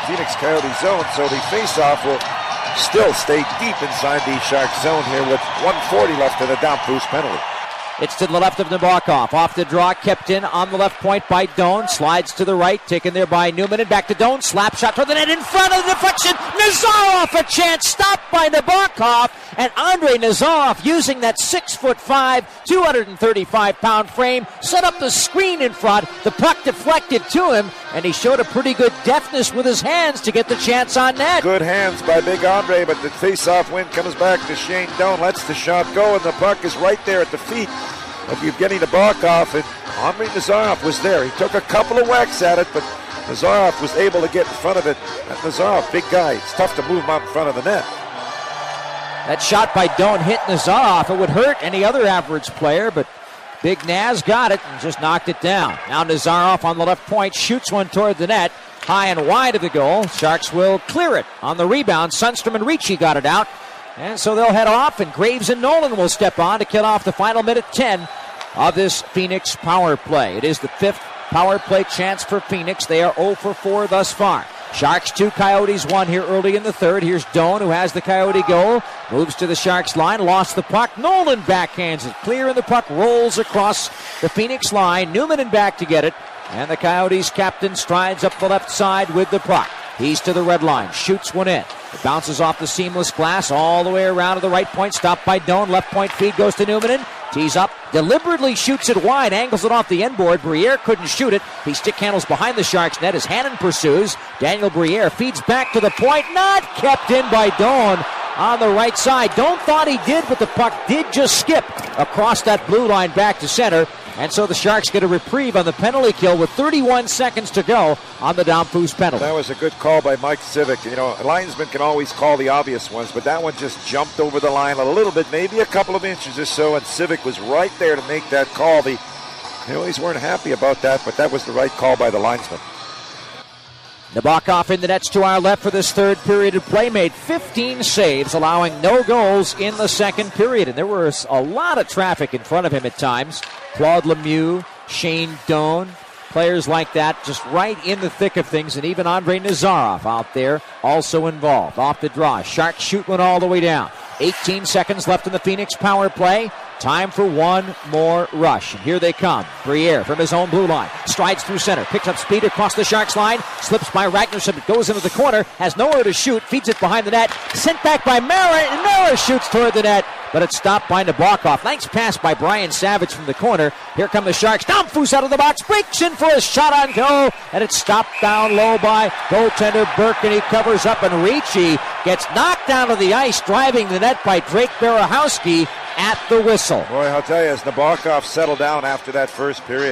Phoenix Coyote zone, so the face-off will still stay deep inside the Sharks zone here with 1:40 left in the Damphousse penalty. It's to the left of Nabokov. Off the draw, kept in on the left point by Doan. Slides to the right, taken there by Newman and back to Doan. Slap shot toward the net in front of the deflection. Nazarov a chance, stopped by Nabokov. And Andrei Nazarov, using that 6'5", 235-pound frame, set up the screen in front. The puck deflected to him, and he showed a pretty good deftness with his hands to get the chance on net. Good hands by Big Andre, but the face-off win comes back to Shane Doan. Lets the shot go, and the puck is right there at the feet of Evgeny Nabokov, and Andrei Nazarov was there. He took a couple of whacks at it, but Nazarov was able to get in front of it. And Nazarov, big guy, it's tough to move him out in front of the net. That shot by Doan hit Nazarov. It would hurt any other average player, but Big Naz got it and just knocked it down. Now Nazarov on the left point shoots one toward the net, high and wide of the goal. Sharks will clear it on the rebound. Sundstrom and Ricci got it out, and so they'll head off, and Graves and Nolan will step on to kill off the final minute 10 of this Phoenix power play. It is the 5th power play chance for Phoenix. They are 0 for 4 thus far. Sharks 2, Coyotes 1 here early in the third. Here's Doan, who has the Coyote goal. Moves to the Sharks line, lost the puck. Nolan backhands it clear, and the puck rolls across the Phoenix line. Newman in back to get it, and the Coyotes captain strides up the left side with the puck. He's to the red line, shoots one in. It bounces off the seamless glass all the way around to the right point, stopped by Doan. Left point feed goes to Newman. Tees up, deliberately shoots it wide, angles it off the end board. Briere couldn't shoot it. He stick handles behind the Sharks net as Hannon pursues. Daniel Briere feeds back to the point, not kept in by Doan on the right side. Doan thought he did, but the puck did just skip across that blue line back to center. And so the Sharks get a reprieve on the penalty kill with 31 seconds to go on the Damphousse penalty. That was a good call by Mike Civic. You know, a linesman can always call the obvious ones, but that one just jumped over the line a little bit, maybe a couple of inches or so, and Civic was right there to make that call. The Coyotes weren't happy about that, but that was the right call by the linesman. Nabokov in the nets to our left for this third period of play. Made 15 saves, allowing no goals in the second period. And there was a lot of traffic in front of him at times. Claude Lemieux, Shane Doan, players like that just right in the thick of things. And even Andrei Nazarov out there also involved. Off the draw, Sharks shoot one all the way down. 18 seconds left in the Phoenix power play. Time for one more rush. And here they come. Briere from his own blue line. Strides through center. Picks up speed across the Sharks line. Slips by Ragnarsson. It goes into the corner. Has nowhere to shoot. Feeds it behind the net. Sent back by Mara. And Mara shoots toward the net. But it's stopped by Nabokov. Nice pass by Brian Savage from the corner. Here come the Sharks. Damphousse out of the box. Breaks in for a shot on goal. And it's stopped down low by goaltender Burke. And he covers up. And Ricci gets knocked down to the ice. Driving the net by Drake Berehowski at the whistle. Boy, I'll tell you, as Nabokov settled down after that first period,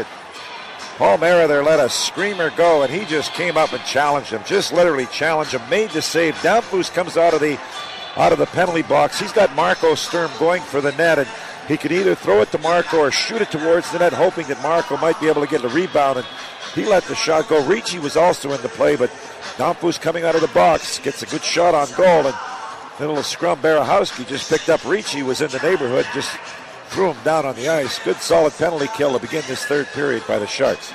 Paul Mara there let a screamer go, and he just came up and challenged him. Just literally challenged him. Made the save. Damphousse comes out of the penalty box. He's got Marco Sturm going for the net, and he could either throw it to Marco or shoot it towards the net, hoping that Marco might be able to get the rebound, and he let the shot go. Ricci was also in the play, but Damphousse coming out of the box gets a good shot on goal, and little scrum. Berehowski just picked up Ricci, was in the neighborhood, just threw him down on the ice. Good solid penalty kill to begin this third period by the Sharks.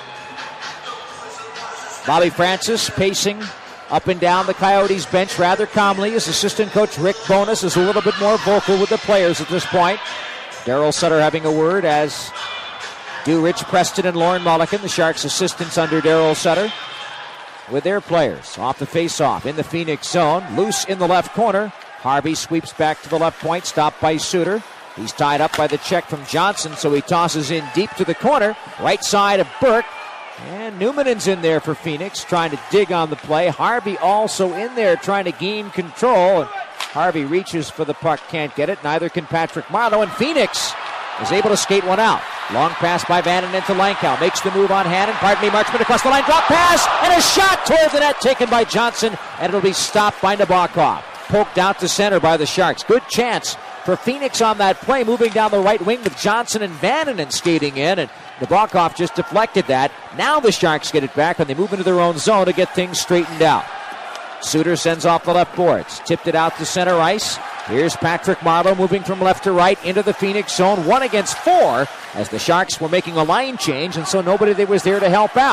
Bobby Francis pacing up and down the Coyotes bench rather calmly. His assistant coach Rick Bowness is a little bit more vocal with the players at this point. Darryl Sutter having a word, as do Rich Preston and Lauren Mulliken, the Sharks assistants under Darryl Sutter, with their players. Off the face-off in the Phoenix zone. Loose in the left corner. Harvey sweeps back to the left point, stopped by Suter. He's tied up by the check from Johnson, so he tosses in deep to the corner. Right side of Burke. And Newman's in there for Phoenix, trying to dig on the play. Harvey also in there trying to gain control. And Harvey reaches for the puck, can't get it. Neither can Patrick Marleau. And Phoenix is able to skate one out. Long pass by Vannon into Langkow. Makes the move on Hannon. Marchment across the line. Drop pass. And a shot toward the net taken by Johnson. And it'll be stopped by Nabokov. Poked out to center by the Sharks. Good chance for Phoenix on that play. Moving down the right wing with Johnson and Vannon skating in. And Nabokov just deflected that. Now the Sharks get it back and they move into their own zone to get things straightened out. Suter sends off the left boards. Tipped it out to center ice. Here's Patrick Marleau moving from left to right into the Phoenix zone. 1-4 as the Sharks were making a line change, and so nobody was there to help out.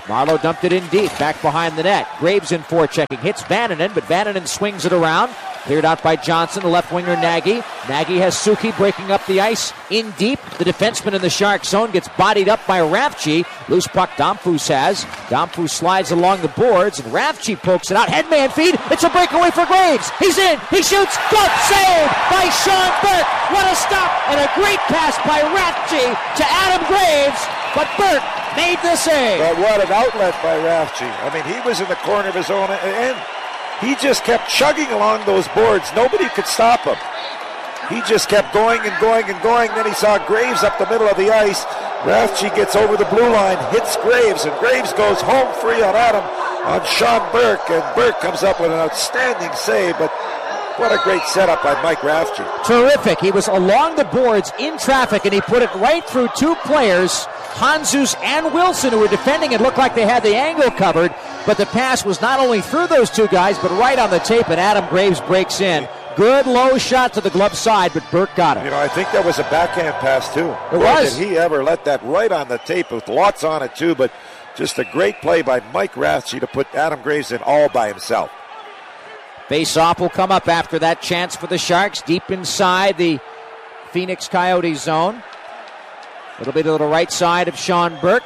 Marlowe dumped it in deep, back behind the net. Graves in forechecking, hits Vananen, but Vananen swings it around. Cleared out by Johnson, the left winger Nagy. Nagy has Suki breaking up the ice in deep. The defenseman in the Shark zone gets bodied up by Rafchi. Loose puck Domfus has. Domfus slides along the boards, and Rafchi pokes it out. Headman feed. It's a breakaway for Graves. He's in. He shoots. Glove save by Sean Burke. What a stop, and a great pass by Rafchi to Adam Graves. But Burke made the save. But what an outlet by Rafchi. I mean, he was in the corner of his own end. He just kept chugging along those boards. Nobody could stop him. He just kept going and going and going. Then he saw Graves up the middle of the ice. Rafchi gets over the blue line, hits Graves, and Graves goes home free on Sean Burke, and Burke comes up with an outstanding save. But what a great setup by Mike Rafchi. Terrific. He was along the boards in traffic, and he put it right through two players, Handzus and Wilson, who were defending. It looked like they had the angle covered, but the pass was not only through those two guys, but right on the tape, and Adam Graves breaks in. Good low shot to the glove side, but Burke got it. You know, I think that was a backhand pass, too. It was. Did he ever let that right on the tape with lots on it, too, but just a great play by Mike Rafchi to put Adam Graves in all by himself. Face-off will come up after that chance for the Sharks, deep inside the Phoenix Coyotes zone. It'll be to the right side of Sean Burke.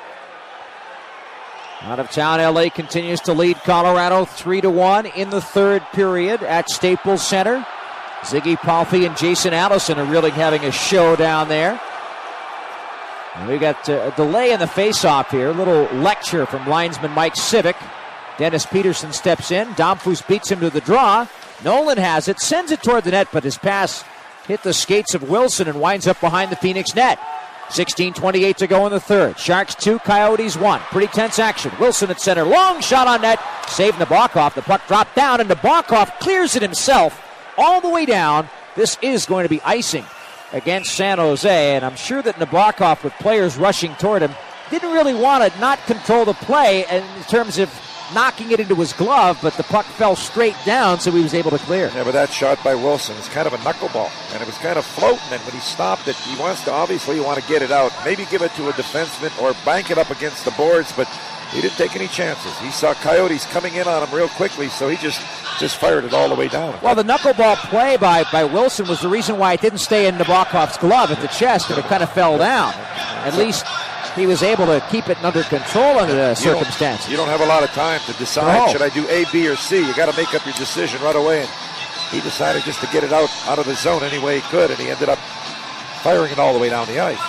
Out of town, LA continues to lead Colorado 3-1 in the third period at Staples Center. Ziggy Palffy and Jason Allison are really having a show down there. And we got a delay in the face-off here. A little lecture from linesman Mike Civic. Dennis Peterson steps in. Domfus beats him to the draw. Nolan has it, sends it toward the net, but his pass hit the skates of Wilson and winds up behind the Phoenix net. 16:28 to go in the third. Sharks 2, Coyotes 1. Pretty tense action. Wilson at center. Long shot on net. Saved Nabokov. The puck dropped down, and Nabokov clears it himself all the way down. This is going to be icing against San Jose, and I'm sure that Nabokov, with players rushing toward him, didn't really want to not control the play in terms of knocking it into his glove, but the puck fell straight down, so he was able to clear. Yeah, but that shot by Wilson is kind of a knuckleball, and it was kind of floating, and when he stopped it, he want to get it out, maybe give it to a defenseman or bank it up against the boards, but he didn't take any chances. He saw Coyotes coming in on him real quickly, so he just fired it all the way down. Well, the knuckleball play by Wilson was the reason why it didn't stay in Nabokov's glove at the chest, and it kind of fell down. At least he was able to keep it under control under the circumstances. You don't have a lot of time to decide, should I do A, B, or C? You got to make up your decision right away. And he decided just to get it out of the zone any way he could, and he ended up firing it all the way down the ice.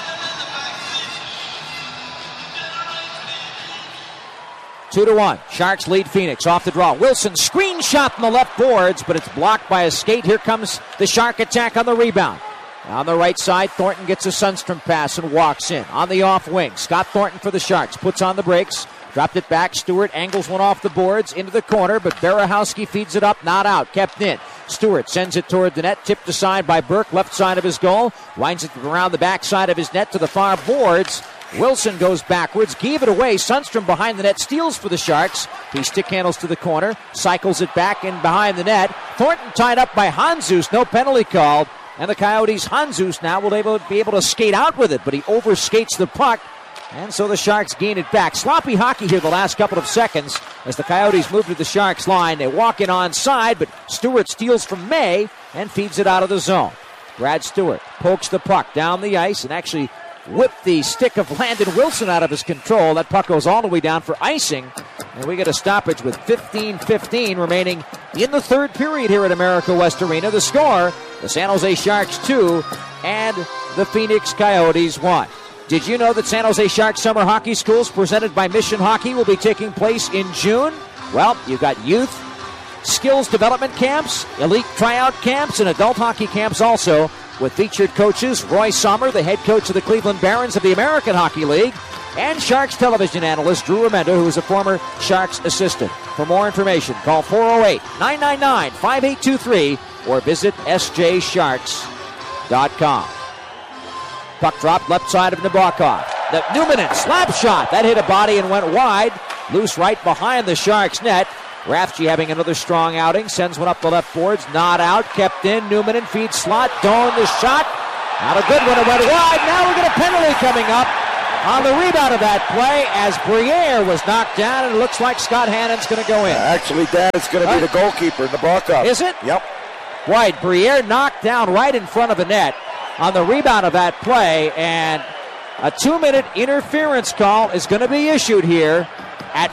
2-1. Sharks lead Phoenix off the draw. Wilson screen shot in the left boards, but it's blocked by a skate. Here comes the Shark attack on the rebound. On the right side, Thornton gets a Sundstrom pass and walks in. On the off wing, Scott Thornton for the Sharks. Puts on the brakes. Dropped it back. Stewart angles one off the boards into the corner, but Berehowski feeds it up, not out. Kept in. Stewart sends it toward the net. Tipped aside by Burke, left side of his goal. Winds it around the back side of his net to the far boards. Wilson goes backwards, gave it away. Sundstrom behind the net, steals for the Sharks. He stick handles to the corner, cycles it back in behind the net. Thornton tied up by Handzus, no penalty called. And the Coyotes' Handzus now will be able to skate out with it, but he overskates the puck, and so the Sharks gain it back. Sloppy hockey here the last couple of seconds as the Coyotes move to the Sharks' line. They walk in onside, but Stewart steals from May and feeds it out of the zone. Brad Stewart pokes the puck down the ice and actually whipped the stick of Landon Wilson out of his control. That puck goes all the way down for icing, and we get a stoppage with 15:15 remaining in the third period here at America West Arena. The score, the San Jose Sharks 2 and the Phoenix Coyotes 1. Did you know that San Jose Sharks Summer Hockey Schools presented by Mission Hockey will be taking place in June? Well, you've got youth skills development camps, elite tryout camps, and adult hockey camps also, with featured coaches Roy Sommer, the head coach of the Cleveland Barons of the American Hockey League, and Sharks television analyst Drew Remenda, who is a former Sharks assistant. For more information, call 408-999-5823 or visit sjsharks.com. Puck drop left side of Nabokov. The Numminen slap shot. That hit a body and went wide. Loose right behind the Sharks net. Rafchi having another strong outing. Sends one up the left boards. Not out. Kept in. Numminen feeds slot. Doan the shot. Not a good one. It went wide. Now we get a penalty coming up. on the rebound of that play as Briere was knocked down, and it looks like Scott Hannon's going to go in. Actually, Dad is going to be the goalkeeper in the Nabokov. Is it? Yep. Right, Briere knocked down right in front of the net on the rebound of that play, and a 2-minute interference call is going to be issued here at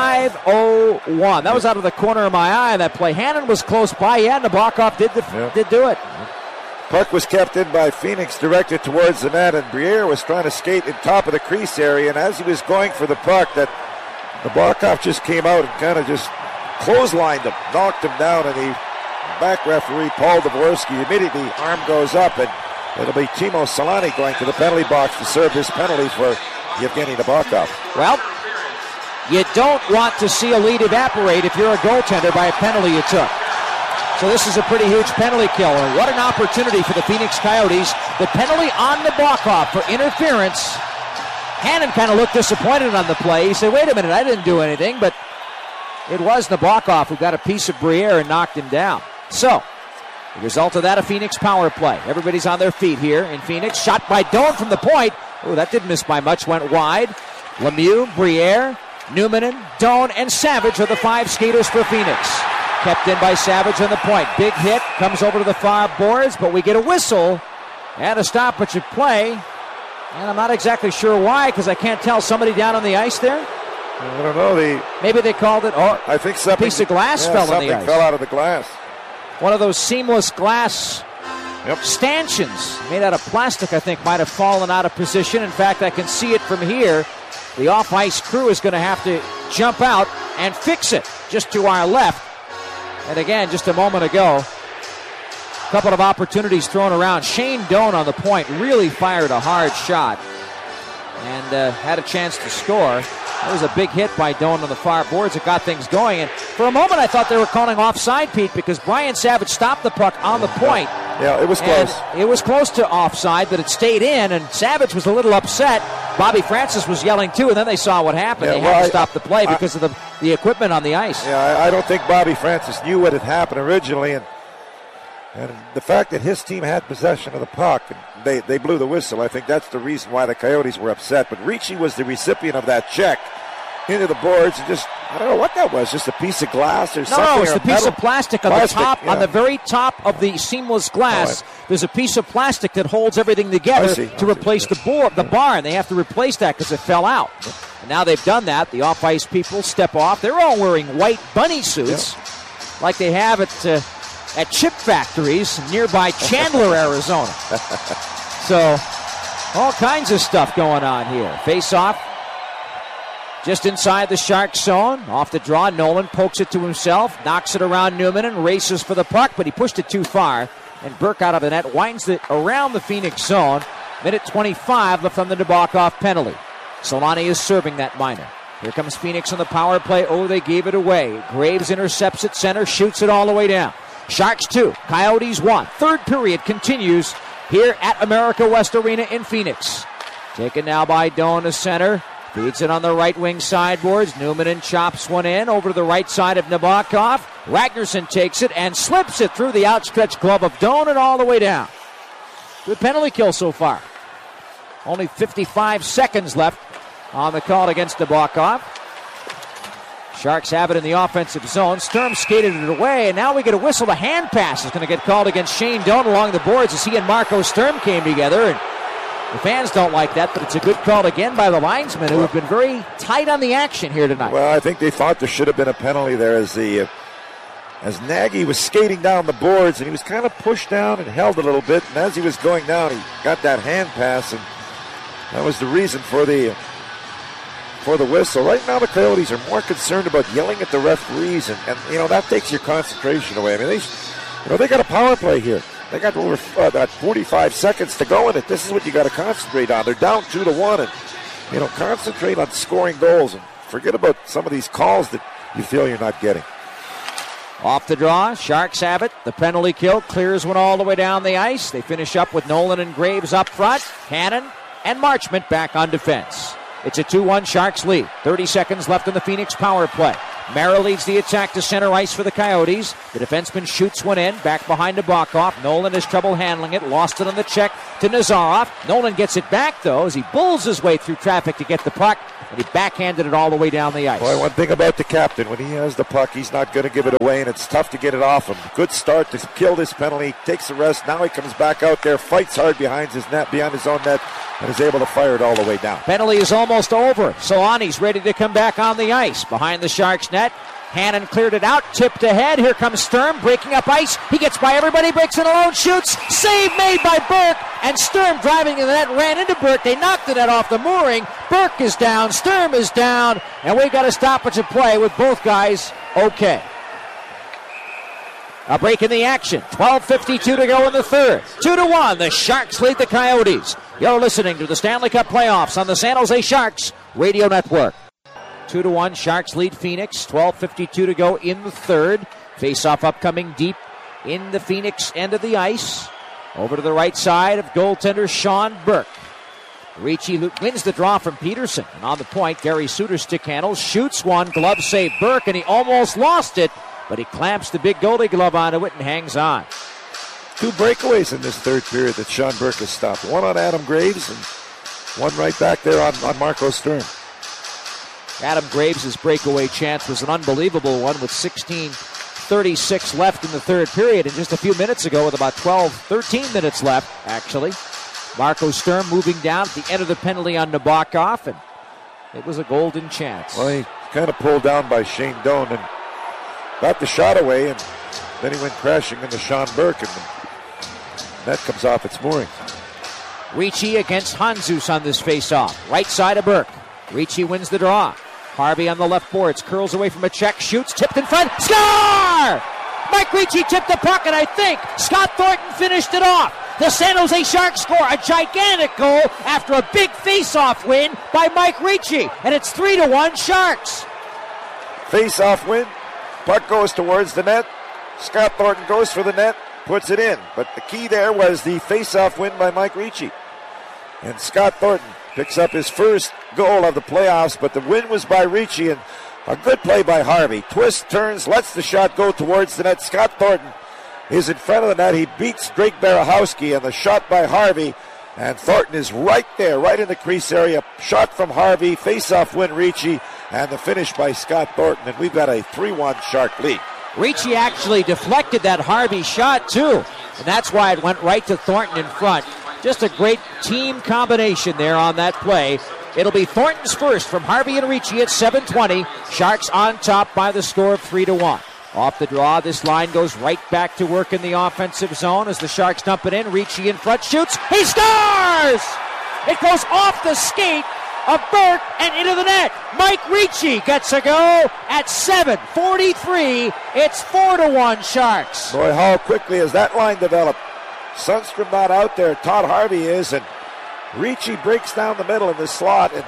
5:01. That was out of the corner of my eye, that play. Hannon was close by. Yeah, Nabokov did do it. Puck was kept in by Phoenix, directed towards the net, and Briere was trying to skate in top of the crease area, and as he was going for the puck, that Nabokov just came out and kind of just clotheslined him, knocked him down, and the back referee, Paul Dvorsky, immediately arm goes up, and it'll be Timo Solani going to the penalty box to serve his penalty for Yevgeny Nabokov. Well, you don't want to see a lead evaporate if you're a goaltender by a penalty you took. So this is a pretty huge penalty kill, and what an opportunity for the Phoenix Coyotes. The penalty on Nabokov for interference. Hannon kind of looked disappointed on the play. He said, wait a minute, I didn't do anything, but it was Nabokov who got a piece of Briere and knocked him down. So, the result of that, a Phoenix power play. Everybody's on their feet here in Phoenix. Shot by Doan from the point. Oh, that didn't miss by much, went wide. Lemieux, Briere, Numminen, Doan, and Savage are the 5 skaters for Phoenix. Kept in by Savage on the point. Big hit, comes over to the far boards, but we get a whistle and a stoppage of play. And I'm not exactly sure why, because I can't tell. Somebody down on the ice there? I don't know. Maybe they called it, or I think a piece of glass fell on the ice. Fell out of the glass. One of those seamless glass stanchions made out of plastic, I think, might have fallen out of position. In fact, I can see it from here. The off-ice crew is going to have to jump out and fix it just to our left. And again, just a moment ago, a couple of opportunities thrown around. Shane Doan on the point really fired a hard shot and had a chance to score. There was a big hit by Doan on the far boards that got things going. And for a moment, I thought they were calling offside, Pete, because Brian Savage stopped the puck on the point. Yeah, it was close. It was close to offside, but it stayed in, and Savage was a little upset. Bobby Francis was yelling, too, and then they saw what happened. They had to stop the play because of the equipment on the ice. Yeah, I don't think Bobby Francis knew what had happened originally, and the fact that his team had possession of the puck, and they blew the whistle. I think that's the reason why the Coyotes were upset. But Ricci was the recipient of that check into the boards, and just, I don't know what that was, just a piece of glass or something. No, it's a piece of plastic on the top, on the very top of the seamless glass. There's a piece of plastic that holds everything together to replace the bar, and they have to replace that because it fell out. And now they've done that. The off-ice people step off. They're all wearing white bunny suits like they have at chip factories nearby Chandler, Arizona. So, all kinds of stuff going on here. Face-off just inside the Shark zone. Off the draw, Nolan pokes it to himself, knocks it around Newman and races for the puck, but he pushed it too far. And Burke out of the net winds it around the Phoenix zone. Minute 25 left on the Nabokov penalty. Solani is serving that minor. Here comes Phoenix on the power play. Oh, they gave it away. Graves intercepts at center, shoots it all the way down. Sharks 2, Coyotes 1. Third period continues here at America West Arena in Phoenix. Taken now by Doan to center. Feeds it on the right wing sideboards. Numminen chops one in over to the right side of Nabokov. Ragnarsson takes it and slips it through the outstretched glove of Doan and all the way down. Good penalty kill so far. Only 55 seconds left on the call against Nabokov. Sharks have it in the offensive zone. Sturm skated it away, and now we get a whistle. The hand pass is going to get called against Shane Doan along the boards as he and Marco Sturm came together. And the fans don't like that, but it's a good call again by the linesmen who have been very tight on the action here tonight. Well, I think they thought there should have been a penalty there as Nagy was skating down the boards, and he was kind of pushed down and held a little bit, and as he was going down, he got that hand pass, and that was the reason for the whistle. Right now, the Coyotes are more concerned about yelling at the referees, and that takes your concentration away. I mean, they got a power play here. They got over about 45 seconds to go in it. This is what you got to concentrate on. They're down 2-1, and concentrate on scoring goals and forget about some of these calls that you feel you're not getting. Off the draw, Sharks have it. The penalty kill clears one all the way down the ice. They finish up with Nolan and Graves up front. Hannon and Marchment back on defense. It's a 2-1 Sharks lead. 30 seconds left in the Phoenix power play. Mara leads the attack to center ice for the Coyotes. The defenseman shoots one in, back behind Nabokov. Nolan has trouble handling it, lost it on the check to Nazarov. Nolan gets it back, though, as he bulls his way through traffic to get the puck, and he backhanded it all the way down the ice. Boy, one thing about the captain, when he has the puck, he's not going to give it away, and it's tough to get it off him. Good start to kill this penalty, takes the rest. Now he comes back out there, fights hard behind his own net, and is able to fire it all the way down. Penalty is almost over. Solani's ready to come back on the ice. Behind the Sharks net, Hannon cleared it out, tipped ahead. Here comes Sturm, breaking up ice. He gets by everybody, breaks it alone, shoots. Save made by Burke, and Sturm driving in the net, ran into Burke. They knocked the net off the mooring. Burke is down, Sturm is down, and we got a stoppage of play with both guys okay. A break in the action. 12:52 to go in the third. 2-1. The Sharks lead the Coyotes. You're listening to the Stanley Cup playoffs on the San Jose Sharks Radio Network. 2-1. Sharks lead Phoenix. 12:52 to go in the third. Face-off upcoming deep in the Phoenix end of the ice. Over to the right side of goaltender Sean Burke. Ricci wins the draw from Peterson. And on the point, Gary Suter stick handles, shoots one, glove save Burke, and he almost lost it. But he clamps the big goalie glove onto it and hangs on. 2 breakaways in this third period that Sean Burke has stopped. One on Adam Graves and one right back there on Marco Sturm. Adam Graves' breakaway chance was an unbelievable one with 16:36 left in the third period. And just a few minutes ago, with about 13 minutes left, actually, Marco Sturm moving down at the end of the penalty on Nabokov, and it was a golden chance. Well, he kind of pulled down by Shane Doan and got the shot away, and then he went crashing into Sean Burke, and the net comes off its moorings. Ricci against Handzus on this face-off. Right side of Burke. Ricci wins the draw. Harvey on the left boards, curls away from a check, shoots, tipped in front, score! Mike Ricci tipped the puck, and I think Scott Thornton finished it off. The San Jose Sharks score a gigantic goal after a big face-off win by Mike Ricci, and it's 3-1 Sharks. Face-off win. Puck goes towards the net. Scott Thornton goes for the net, puts it in. But the key there was the face-off win by Mike Ricci. And Scott Thornton picks up his first goal of the playoffs, but the win was by Ricci, and a good play by Harvey. Twists, turns, lets the shot go towards the net. Scott Thornton is in front of the net. He beats Drake Barahowski, and the shot by Harvey. And Thornton is right there, right in the crease area. Shot from Harvey, face-off win Ricci, and the finish by Scott Thornton. And we've got a 3-1 Shark lead. Ricci actually deflected that Harvey shot, too. And that's why it went right to Thornton in front. Just a great team combination there on that play. It'll be Thornton's first from Harvey and Ricci at 7:20. Sharks on top by the score of 3-1. Off the draw, this line goes right back to work in the offensive zone as the Sharks dump it in. Ricci in front, shoots, he scores! It goes off the skate of Burke and into the net. Mike Ricci gets a go at 7:43. It's 4-1 Sharks. Boy, how quickly has that line developed. Sundstrom not out there, Todd Harvey is, and Ricci breaks down the middle in the slot, and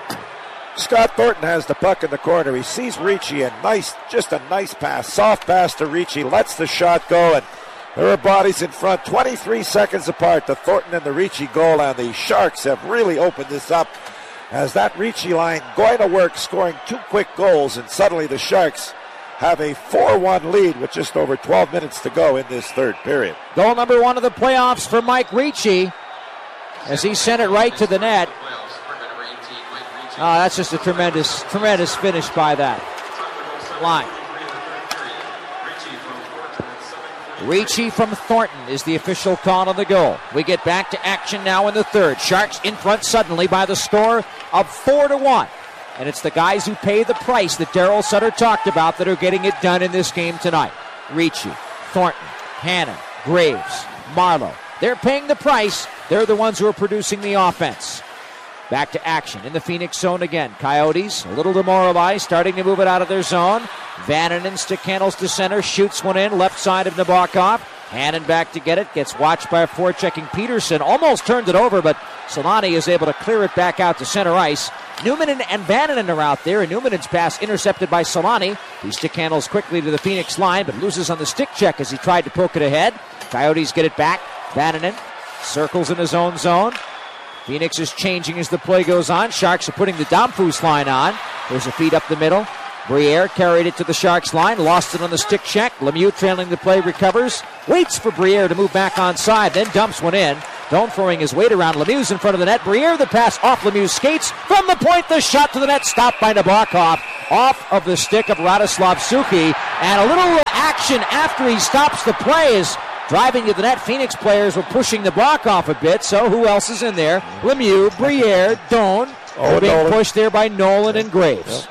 Scott Thornton has the puck in the corner. He sees Ricci, and just a nice pass, soft pass to Ricci, lets the shot go, and there are bodies in front, 23 seconds apart, the Thornton and the Ricci goal, and the Sharks have really opened this up as that Ricci line going to work, scoring 2 quick goals, and suddenly the Sharks have a 4-1 lead with just over 12 minutes to go in this third period. Goal number 1 of the playoffs for Mike Ricci as he sent it right to the net. Oh, that's just a tremendous finish by that line. Ricci from Thornton is the official call on the goal. We get back to action now in the third. Sharks in front suddenly by the score of 4-1. And it's the guys who pay the price that Darryl Sutter talked about that are getting it done in this game tonight. Ricci, Thornton, Hannon, Graves, Marleau. They're paying the price. They're the ones who are producing the offense. Back to action in the Phoenix zone again. Coyotes, a little demoralized, starting to move it out of their zone. Vananen stick handles to center, shoots one in, left side of Nabokov. Hannon back to get it, gets watched by a forechecking Peterson. Almost turned it over, but Solani is able to clear it back out to center ice. Newman and Vananen are out there, and Newman's pass intercepted by Solani. He stick handles quickly to the Phoenix line, but loses on the stick check as he tried to poke it ahead. Coyotes get it back. Vananen circles in his own zone. Phoenix is changing as the play goes on. Sharks are putting the Domfus line on. There's a feed up the middle. Briere carried it to the Sharks line, lost it on the stick check. Lemieux trailing the play, recovers, waits for Briere to move back onside, then dumps one in. Doan throwing his weight around. Lemieux's in front of the net. Briere, the pass off Lemieux's skates. From the point, the shot to the net, stopped by Nabokov. Off of the stick of Radoslav Suki. And a little action after he stops the play is driving to the net. Phoenix players were pushing the block off a bit, so who else is in there? Lemieux, Briere, Doan. They're being pushed there by Nolan and Graves.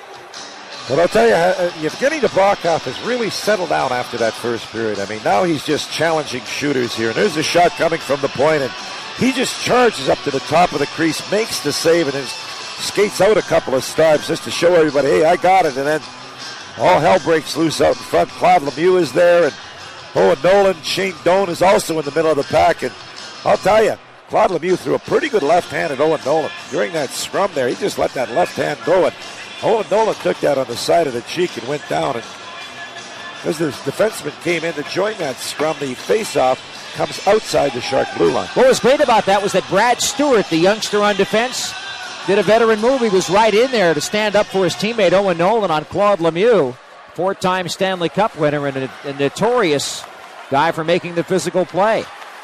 But I'll tell you, Evgeny Nabokov has really settled down after that first period. I mean, now he's just challenging shooters here. And there's a shot coming from the point, and he just charges up to the top of the crease, makes the save, and skates out a couple of times just to show everybody, hey, I got it. And then all hell breaks loose out in front. Claude Lemieux is there, and Owen Nolan. Shane Doan is also in the middle of the pack. And I'll tell you, Claude Lemieux threw a pretty good left hand at Owen Nolan. During that scrum there, he just let that left hand go, and Owen Nolan took that on the side of the cheek and went down. And as the defenseman came in to join that scrum, the face-off comes outside the Shark blue line. What was great about that was that Brad Stewart, the youngster on defense, did a veteran move. He was right in there to stand up for his teammate Owen Nolan on Claude Lemieux, four-time Stanley Cup winner and a notorious guy for making the physical play.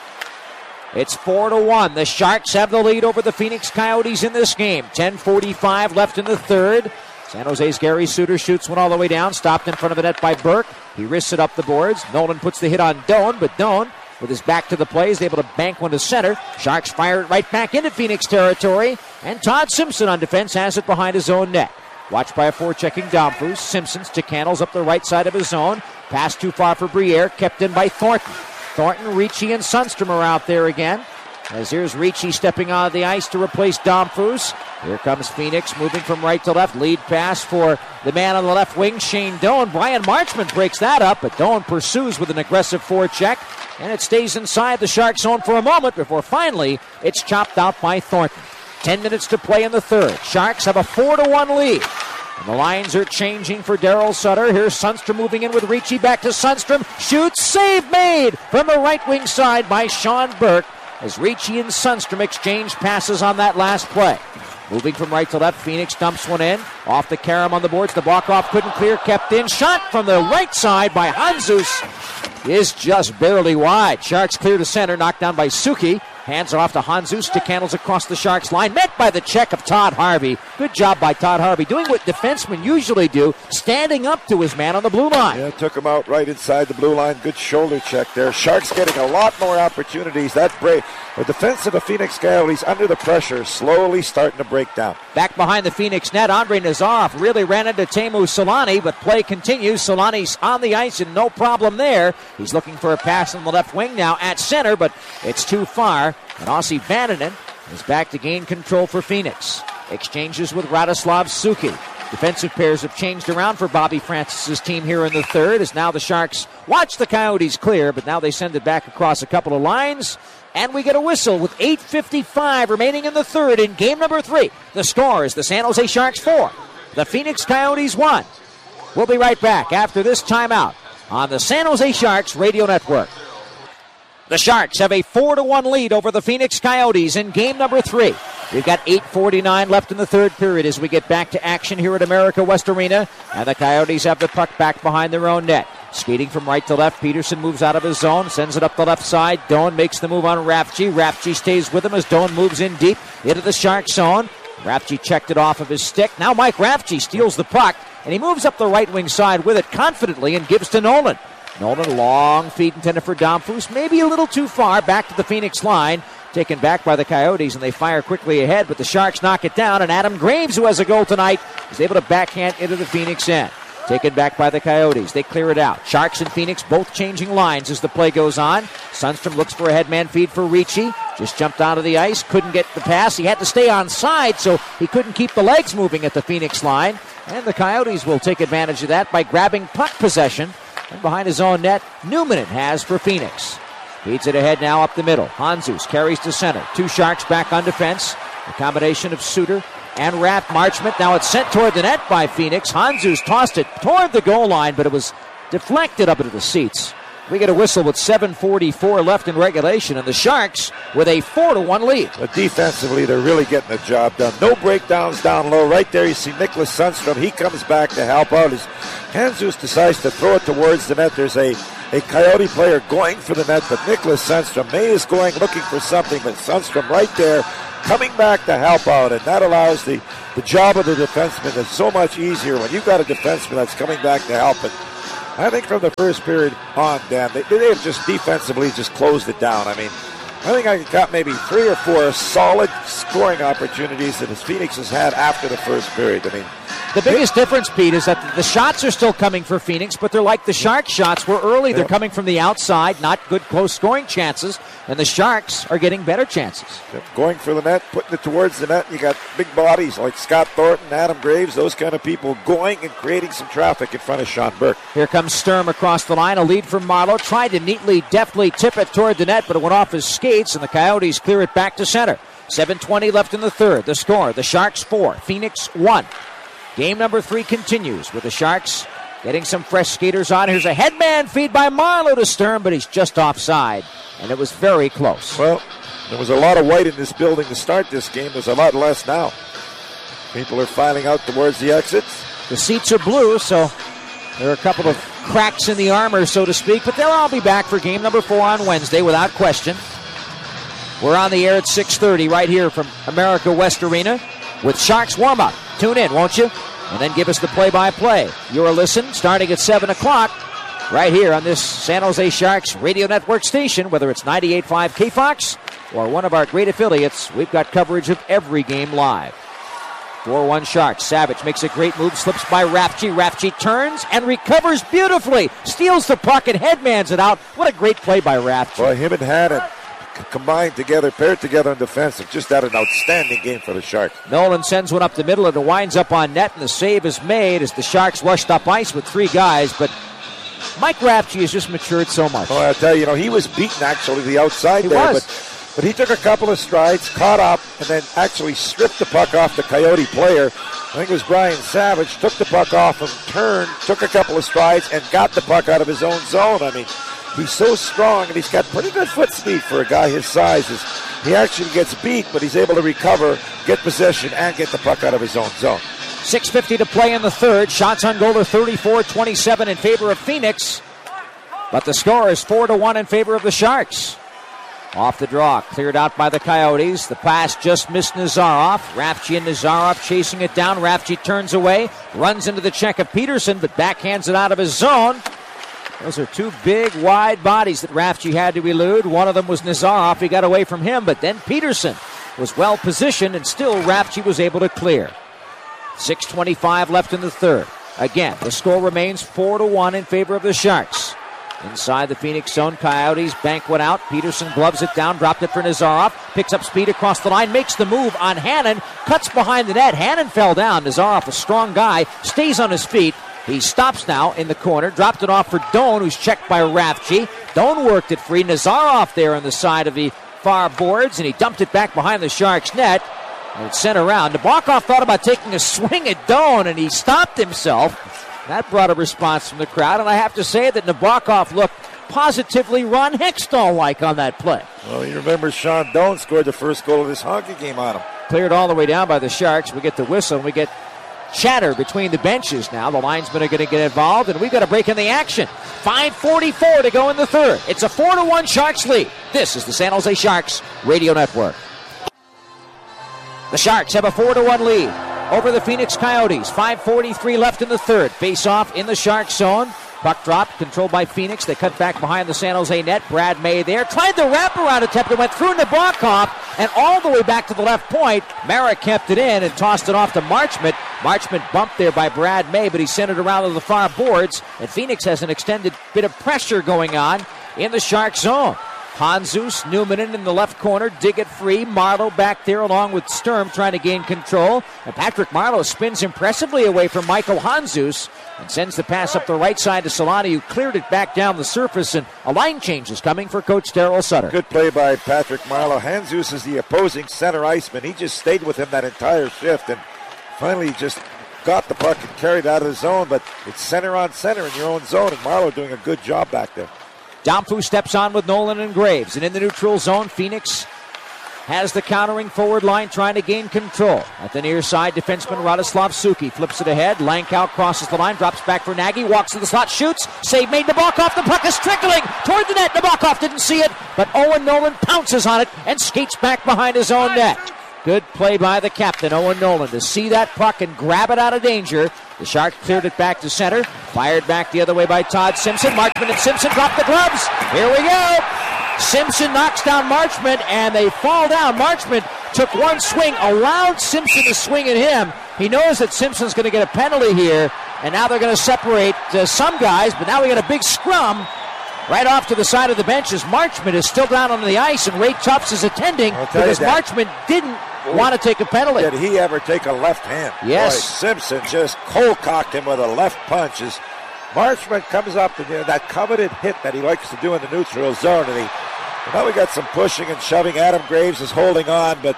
It's 4-1. The Sharks have the lead over the Phoenix Coyotes in this game. 10:45 left in the third. San Jose's Gary Suter shoots one all the way down, stopped in front of the net by Burke. He wrists it up the boards. Nolan puts the hit on Doan, but Doan, with his back to the play, is able to bank one to center. Sharks fire it right back into Phoenix territory, and Todd Simpson on defense has it behind his own net. Watched by a forechecking Domfus. Simpson stick handles up the right side of his zone. Pass too far for Briere, kept in by Thornton. Thornton, Ricci, and Sundstrom are out there again. As here's Ricci stepping on the ice to replace Domfus. Here comes Phoenix moving from right to left. Lead pass for the man on the left wing, Shane Doan. Brian Marchment breaks that up, but Doan pursues with an aggressive forecheck. And it stays inside the Shark zone for a moment before finally it's chopped out by Thornton. 10 minutes to play in the third. Sharks have a 4-1 lead. And the lines are changing for Daryl Sutter. Here's Sundstrom moving in with Ricci. Back to Sundstrom. Shoots. Save made from the right wing side by Sean Burke as Ricci and Sundstrom exchange passes on that last play. Moving from right to left, Phoenix dumps one in. Off the carom on the boards. The Nabokov couldn't clear. Kept in. Shot from the right side by Handzus is just barely wide. Sharks clear to center. Knocked down by Suki. Hands are off to Handzus. Stick handles across the Sharks line. Met by the check of Todd Harvey. Good job by Todd Harvey. Doing what defensemen usually do. Standing up to his man on the blue line. Yeah, took him out right inside the blue line. Good shoulder check there. Sharks getting a lot more opportunities. That break. The defense of the Phoenix Coyotes under the pressure slowly starting to break down. Back behind the Phoenix net, Andrei Nazarov really ran into Teemu Solani, but play continues. Solani's on the ice and no problem there. He's looking for a pass on the left wing now at center, but it's too far. And Ossi Vannanen is back to gain control for Phoenix. Exchanges with Radoslav Suki. Defensive pairs have changed around for Bobby Francis's team here in the third, as now the Sharks watch the Coyotes clear, but now they send it back across a couple of lines. And we get a whistle with 8:55 remaining in the third in game number 3. The score is the San Jose Sharks 4, the Phoenix Coyotes 1. We'll be right back after this timeout on the San Jose Sharks Radio Network. The Sharks have a 4-1 lead over the Phoenix Coyotes in game number 3. We've got 8:49 left in the third period as we get back to action here at America West Arena. And the Coyotes have the puck back behind their own net. Skating from right to left, Peterson moves out of his zone, sends it up the left side. Doan makes the move on Rafchi. Rafchi stays with him as Doan moves in deep into the Shark zone. Rafchi checked it off of his stick. Now Mike Rafchi steals the puck, and he moves up the right wing side with it confidently and gives to Nolan. Nolan, long feed intended for Domfus, maybe a little too far, back to the Phoenix line. Taken back by the Coyotes, and they fire quickly ahead, but the Sharks knock it down, and Adam Graves, who has a goal tonight, is able to backhand into the Phoenix end. Taken back by the Coyotes. They clear it out. Sharks and Phoenix both changing lines as the play goes on. Sundstrom looks for a headman feed for Ricci. Just jumped onto the ice. Couldn't get the pass. He had to stay on side, so he couldn't keep the legs moving at the Phoenix line. And the Coyotes will take advantage of that by grabbing puck possession. And behind his own net, Newman has for Phoenix. Feeds it ahead now up the middle. Handzus carries to center. Two Sharks back on defense. A combination of Suter and Marchment. Now it's sent toward the net by Phoenix. Handzus tossed it toward the goal line, but it was deflected up into the seats. We get a whistle with 7:44 left in regulation, and the Sharks with a 4-1 lead. But defensively, they're really getting the job done. No breakdowns down low. Right there, you see Nicholas Sundstrom. He comes back to help out. As Jesus decides to throw it towards the net, there's a Coyote player going for the net, but Nicholas Sundstrom, May is going looking for something, but Sundstrom right there coming back to help out, and that allows the job of the defenseman is so much easier when you've got a defenseman that's coming back to help. And I think from the first period on, Dan, they have just defensively just closed it down. I mean, I think I got maybe 3 or 4 solid scoring opportunities that Phoenix has had after the first period. I mean, the biggest difference, Pete, is that the shots are still coming for Phoenix, but they're like the Sharks' shots were early. They're coming from the outside, not good close scoring chances, and the Sharks are getting better chances. Going for the net, putting it towards the net. You got big bodies like Scott Thornton, Adam Graves, those kind of people going and creating some traffic in front of Sean Burke. Here comes Sturm across the line, a lead for Marleau. Tried to neatly, deftly tip it toward the net, but it went off his skates, and the Coyotes clear it back to center. 7:20 left in the third. The score, the Sharks 4, Phoenix 1. Game number 3 continues with the Sharks getting some fresh skaters on. Here's a headman feed by Marleau to Sturm, but he's just offside, and it was very close. Well, there was a lot of white in this building to start this game. There's a lot less now. People are filing out towards the exits. The seats are blue, so there are a couple of cracks in the armor, so to speak, but they'll all be back for game number 4 on Wednesday without question. We're on the air at 6:30 right here from America West Arena with Sharks warm-up. Tune in, won't you? And then give us the play-by-play. You're a listen starting at 7 o'clock right here on this San Jose Sharks radio network station, whether it's 98.5 KFOX or one of our great affiliates. We've got coverage of every game live. 4-1 Sharks. Savage makes a great move, slips by Rafchi. Rafchi turns and recovers beautifully. Steals the puck and headmans it out. What a great play by Rafchi. Well, him and Hannon combined together, paired together in defensive. Just had an outstanding game for the Sharks. Nolan sends one up the middle and it winds up on net, and the save is made as the Sharks rushed up ice with 3 guys, but Mike Rafchi has just matured so much. Oh, I'll tell you, he was beaten actually the outside he there, was. but he took a couple of strides, caught up, and then actually stripped the puck off the Coyote player. I think it was Brian Savage, took the puck off him, turned, took a couple of strides, and got the puck out of his own zone. I mean, he's so strong, and he's got pretty good foot speed for a guy his size. He actually gets beat, but he's able to recover, get possession, and get the puck out of his own zone. 6:50 to play in the third. Shots on goal are 34-27 in favor of Phoenix. But the score is 4-1 in favor of the Sharks. Off the draw, cleared out by the Coyotes. The pass just missed Nazarov. Rafchi and Nazarov chasing it down. Rafchi turns away, runs into the check of Peterson, but backhands it out of his zone. Those are 2 big, wide bodies that Rafchi had to elude. One of them was Nazarov. He got away from him, but then Peterson was well positioned, and still Rafchi was able to clear. 6:25 left in the third. Again, the score remains 4-1 in favor of the Sharks. Inside the Phoenix zone, Coyotes bank one out. Peterson gloves it down, dropped it for Nazarov. Picks up speed across the line, makes the move on Hannon. Cuts behind the net. Hannon fell down. Nazarov, a strong guy, stays on his feet. He stops now in the corner. Dropped it off for Doan, who's checked by Rafchi. Doan worked it free. Nazarov there on the side of the far boards, and he dumped it back behind the Sharks' net. And it's sent around. Nabokov thought about taking a swing at Doan, and he stopped himself. That brought a response from the crowd, and I have to say that Nabokov looked positively Ron Hextall-like on that play. Well, you remember Sean Doan scored the first goal of this hockey game on him. Cleared all the way down by the Sharks. We get the whistle, and we get chatter between the benches now. The linesmen are going to get involved, and we've got a break in the action. 5:44 to go in the third. It's a 4-1 Sharks lead. This is the San Jose Sharks Radio Network. The Sharks have a 4-1 lead over the Phoenix Coyotes. 5:43 left in the third. Face-off in the Sharks zone. Puck drop, controlled by Phoenix. They cut back behind the San Jose net. Brad May there. Tried the wraparound attempt that went through Nabokov and all the way back to the left point. Merrick kept it in and tossed it off to Marchment. Marchment bumped there by Brad May, but he sent it around to the far boards. And Phoenix has an extended bit of pressure going on in the Sharks zone. Hanzus, Newman in the left corner, dig it free. Marleau back there along with Sturm trying to gain control. And Patrick Marleau spins impressively away from Michael Hanzus and sends the pass up the right side to Solani, who cleared it back down the surface, and a line change is coming for Coach Darryl Sutter. Good play by Patrick Marleau. Hanzus is the opposing center iceman. He just stayed with him that entire shift and finally just got the puck and carried it out of the zone, but it's center on center in your own zone, and Marleau doing a good job back there. Domfu steps on with Nolan and Graves. And in the neutral zone, Phoenix has the countering forward line trying to gain control. At the near side, defenseman Radoslav Suki flips it ahead. Langkow crosses the line, drops back for Nagy, walks to the slot, shoots. Save made. Nabokov. The puck is trickling toward the net. Nabokov didn't see it, but Owen Nolan pounces on it and skates back behind his own net. Good play by the captain, Owen Nolan, to see that puck and grab it out of danger. The Sharks cleared it back to center. Fired back the other way by Todd Simpson. Marchment and Simpson drop the gloves. Here we go. Simpson knocks down Marchment, and they fall down. Marchment took one swing, allowed Simpson to swing at him. He knows that Simpson's going to get a penalty here, and now they're going to separate some guys, but now we got a big scrum right off to the side of the bench as Marchment is still down on the ice, and Ray Tufts is attending because Marchment didn't want to take a penalty. Did he ever take a left hand? Yes. Boy, Simpson just cold-cocked him with a left punch as Marchment comes up to that coveted hit that he likes to do in the neutral zone, and now we got some pushing and shoving. Adam Graves is holding on, but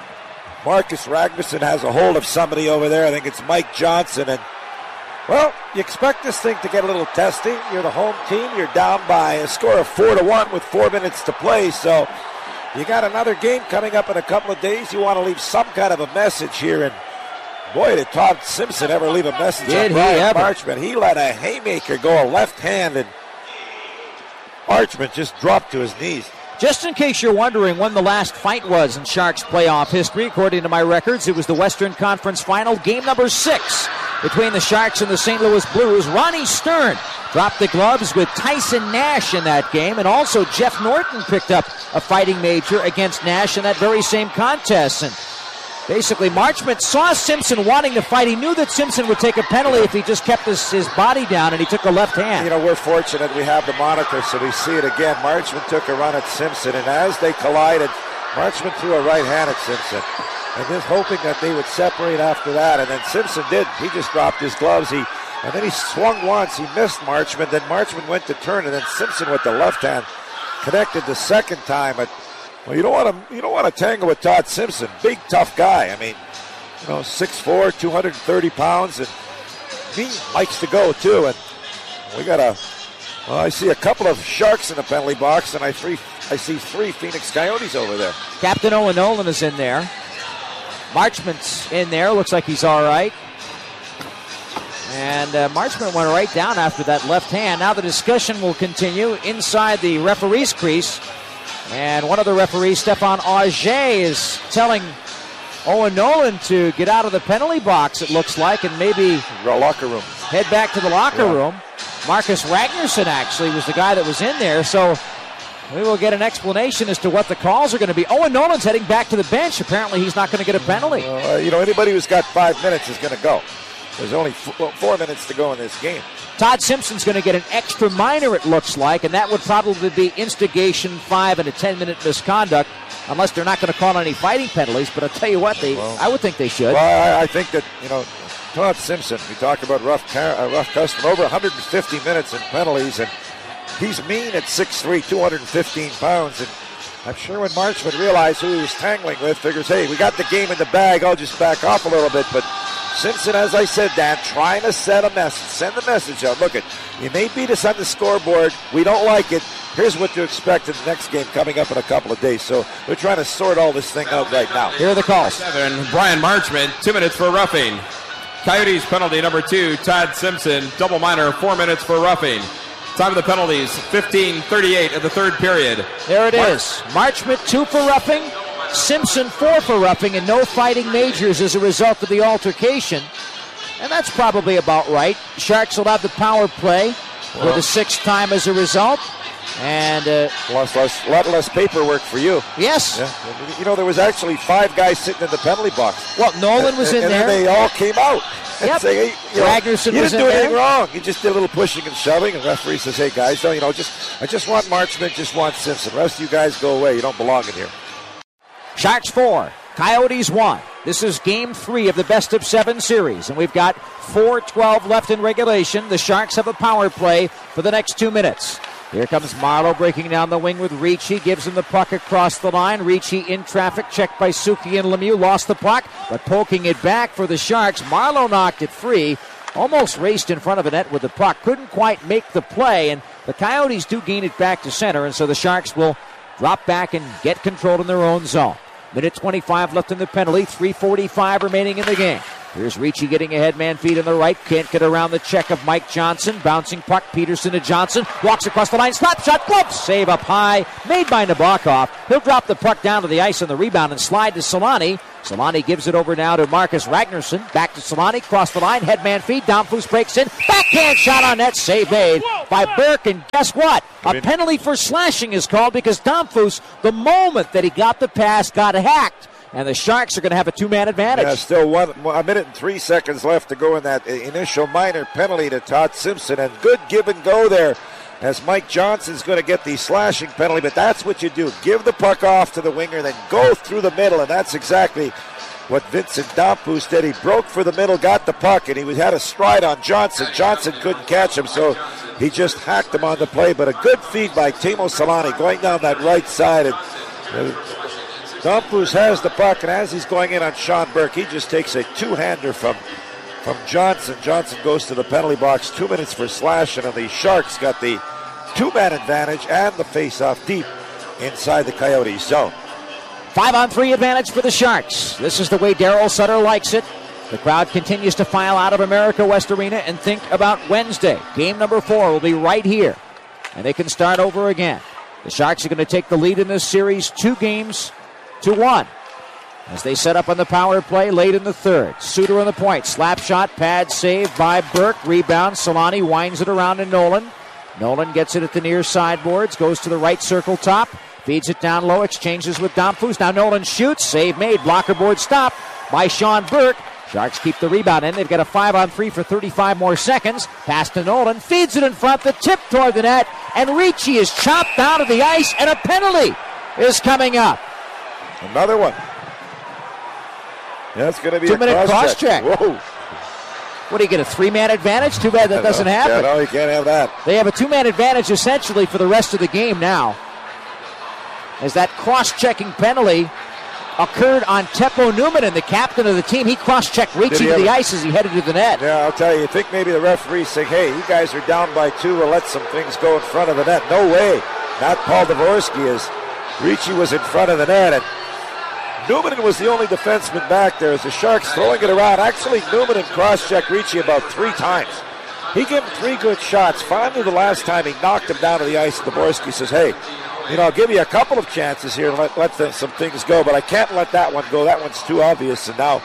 Marcus Ragnarsson has a hold of somebody over there. I think it's Mike Johnson, and well, you expect this thing to get a little testy. You're the home team. You're down by a score of 4-1 with 4 minutes to play, so you got another game coming up in a couple of days. You want to leave some kind of a message here, and boy, did Todd Simpson ever leave a message on Brian Marchment. He let a haymaker go a left hand, and Marchment just dropped to his knees. Just in case you're wondering when the last fight was in Sharks playoff history, according to my records, it was the Western Conference Final, game number 6 between the Sharks and the St. Louis Blues. Ronnie Stern dropped the gloves with Tyson Nash in that game, and also Jeff Norton picked up a fighting major against Nash in that very same contest. And basically, Marchment saw Simpson wanting to fight. He knew that Simpson would take a penalty if he just kept his body down, and he took a left hand. You know, we're fortunate we have the monitor, so we see it again. Marchment took a run at Simpson, and as they collided, Marchment threw a right hand at Simpson. And just hoping that they would separate after that, and then Simpson did. He just dropped his gloves. And then he swung once. He missed Marchment. Then Marchment went to turn, and then Simpson with the left hand connected the second time. But well, you don't want to tangle with Todd Simpson. Big, tough guy. I mean, 6'4", 230 pounds, and he likes to go too. And we got I see a couple of Sharks in the penalty box, and I see 3 Phoenix Coyotes over there. Captain Owen Nolan is in there. Marchment's in there. Looks like he's all right. And Marchment went right down after that left hand. Now the discussion will continue inside the referee's crease. And one of the referees, Stefan Auger, is telling Owen Nolan to get out of the penalty box, it looks like, and maybe the locker room. Head back to the locker room. Marcus Ragnarsson actually was the guy that was in there. So we will get an explanation as to what the calls are going to be. Owen Nolan's heading back to the bench. Apparently he's not going to get a penalty. Anybody who's got 5 minutes is going to go. There's only 4 minutes to go in this game. Todd Simpson's going to get an extra minor, it looks like, and that would probably be instigation 5 and a 10-minute misconduct, unless they're not going to call any fighting penalties. But I'll tell you what, I would think they should. Well, I think that, Todd Simpson, we talk about rough customer, over 150 minutes in penalties, and he's mean at 6'3", 215 pounds, and I'm sure when Marchment realized who he was tangling with, figures, hey, we got the game in the bag, I'll just back off a little bit. But Simpson, as I said, Dan, trying to send the message out. Look, you may beat us on the scoreboard. We don't like it. Here's what to expect in the next game coming up in a couple of days. So they're trying to sort all this thing out right now. Here are the calls. 7, Brian Marchment, 2 minutes for roughing. Coyotes penalty number 2, Todd Simpson, double minor, 4 minutes for roughing. Time of the penalties, 15:38 of the third period. There it is. Marchment 2 for roughing. Simpson 4 for roughing, and no fighting majors as a result of the altercation. And that's probably about right. Sharks will have the power play for the 6th time as a result. And a lot less paperwork for you. Yes. Yeah. There was actually 5 guys sitting in the penalty box. Well, Nolan was in there. And they all came out. Yep. Say, hey, Ragnarsson you was didn't in do anything there. wrong. You just did a little pushing and shoving, and referee says, hey, guys, I just want Marchment, just want Simpson. The rest of you guys go away. You don't belong in here. Sharks 4, Coyotes 1. This is Game 3 of the best-of-7 series, and we've got 4:12 left in regulation. The Sharks have a power play for the next 2 minutes. Here comes Marleau breaking down the wing with Ricci. Gives him the puck across the line. Ricci in traffic. Checked by Suki and Lemieux. Lost the puck, but poking it back for the Sharks. Marleau knocked it free. Almost raced in front of the net with the puck. Couldn't quite make the play, and The Coyotes do gain it back to center, and so the Sharks will drop back and get control in their own zone. Minute 25 left in the penalty, 3:45 remaining in the game. Here's Ricci getting a headman feed on the right. Can't get around the check of Mike Johnson. Bouncing puck, Peterson to Johnson. Walks across the line, slap shot, glove save up high. Made by Nabokov. He'll drop the puck down to the ice on the rebound and slide to Solani. Solani gives it over now to Marcus Ragnarsson. Back to Solani, cross the line, headman feed. Domfus breaks in. Backhand shot on net, save made by Burke. And guess what? A penalty for slashing is called because Domfus, the moment that he got the pass, got hacked. And the Sharks are going to have a two-man advantage. Yeah, still a minute and 3 seconds left to go in that initial minor penalty to Todd Simpson. And good give and go there as Mike Johnson's going to get the slashing penalty. But that's what you do. Give the puck off to the winger, then go through the middle. And that's exactly what Vincent Domfus did. He broke for the middle, got the puck, and he had a stride on Johnson. Johnson couldn't catch him, so he just hacked him on the play. But a good feed by Timo Solani going down that right side. And Domfus has the puck, and as he's going in on Sean Burke, he just takes a two-hander from Johnson. Johnson goes to the penalty box, 2 minutes for slashing, and the Sharks got the two-man advantage and the face-off deep inside the Coyotes zone. 5-on-3 advantage for the Sharks. This is the way Darryl Sutter likes it. The crowd continues to file out of America West Arena and think about Wednesday. Game number 4 will be right here, and they can start over again. The Sharks are going to take the lead in this series 2-1 as they set up on the power play late in the third. Suter on the point. Slap shot, pad save by Burke. Rebound. Solani winds it around to Nolan. Nolan gets it at the near sideboards. Goes to the right circle top. Feeds it down low. Exchanges with Domfus. Now Nolan shoots. Save made. Blocker board stop by Sean Burke. Sharks keep the rebound in. They've got a 5-on-3 for 35 more seconds. Pass to Nolan. Feeds it in front. The tip toward the net. And Ricci is chopped out of the ice. And a penalty is coming up. Another one. That's going to be 2-minute cross check. Whoa. What do you get, a 3-man advantage? Too bad that doesn't happen. Yeah, no, you can't have that. They have a 2-man advantage essentially for the rest of the game now, as that cross-checking penalty occurred on Teppo Numminen, the captain of the team. He cross-checked Ricci to the ice as he headed to the net. Yeah, I'll tell you, think maybe the referee's saying, hey, you guys are down by 2, we'll let some things go in front of the net. No way. Not Paul Dvorsky, as Ricci was in front of the net, and Numminen was the only defenseman back there as the Sharks throwing it around. Actually, Numminen cross-checked Ricci about 3 times. He gave him 3 good shots. Finally, the last time he knocked him down to the ice, Dvorsky says, hey, I'll give you a couple of chances here and let some things go, but I can't let that one go. That one's too obvious. And now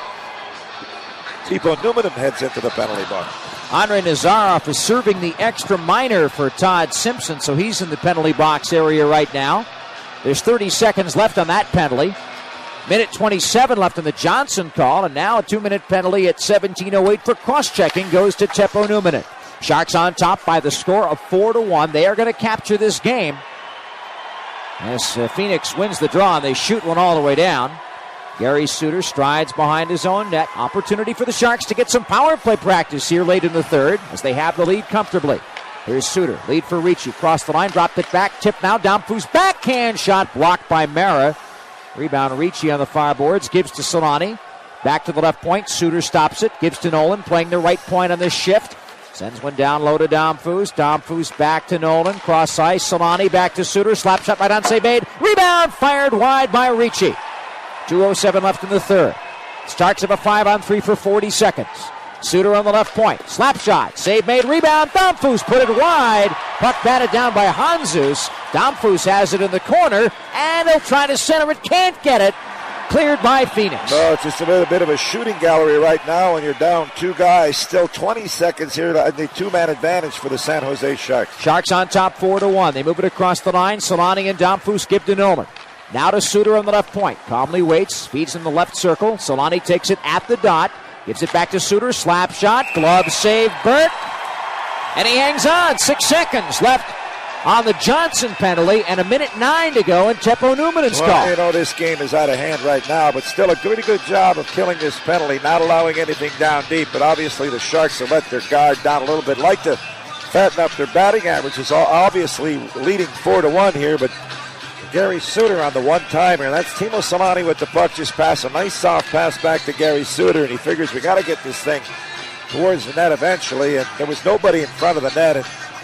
Teppo Numminen heads into the penalty box. Andre Nazarov is serving the extra minor for Todd Simpson, so he's in the penalty box area right now. There's 30 seconds left on that penalty. Minute 27 left in the Johnson call, and now a 2-minute penalty at 17:08 for cross-checking goes to Teppo Numminen. Sharks on top by the score of 4-1. They are going to capture this game as Phoenix wins the draw, and they shoot one all the way down. Gary Suter strides behind his own net. Opportunity for the Sharks to get some power play practice here late in the third as they have the lead comfortably. Here's Suter, lead for Ricci. Cross the line, dropped it back, tip now. Domfus backhand shot blocked by Mara. Rebound Ricci on the far boards, gives to Solani. Back to the left point, Suter stops it, gives to Nolan, playing the right point on this shift. Sends one down low to Domfus. Domfus back to Nolan, cross ice. Solani back to Suter, slap shot by Don Made. Rebound fired wide by Ricci. 2:07 left in the third. Starks have a 5-on-3 for 40 seconds. Suter on the left point. Slap shot. Save made. Rebound. Domfus put it wide. Puck batted down by Hanzus. Domfus has it in the corner, and they'll try to center it. Can't get it. Cleared by Phoenix. No, it's just a bit of a shooting gallery right now when you're down 2 guys. Still 20 seconds here. The 2-man advantage for the San Jose Sharks. Sharks on top 4-1. They move it across the line. Solani and Domfus give to Nolan. Now to Suter on the left point. Calmly waits. Feeds in the left circle. Solani takes it at the dot. Gives it back to Suter. Slap shot. Glove save. Burt. And he hangs on. 6 seconds left on the Johnson penalty and 1:09 to go in Teppo Numminen's call. This game is out of hand right now, but still a pretty good job of killing this penalty, not allowing anything down deep. But obviously the Sharks have let their guard down a little bit. Like to fatten up their batting average. Is obviously leading 4-1 here, but Gary Suter on the one-timer. That's Timo Solani with the puck. Just pass a nice soft pass back to Gary Suter, and he figures we got to get this thing towards the net eventually. And there was nobody in front of the net, and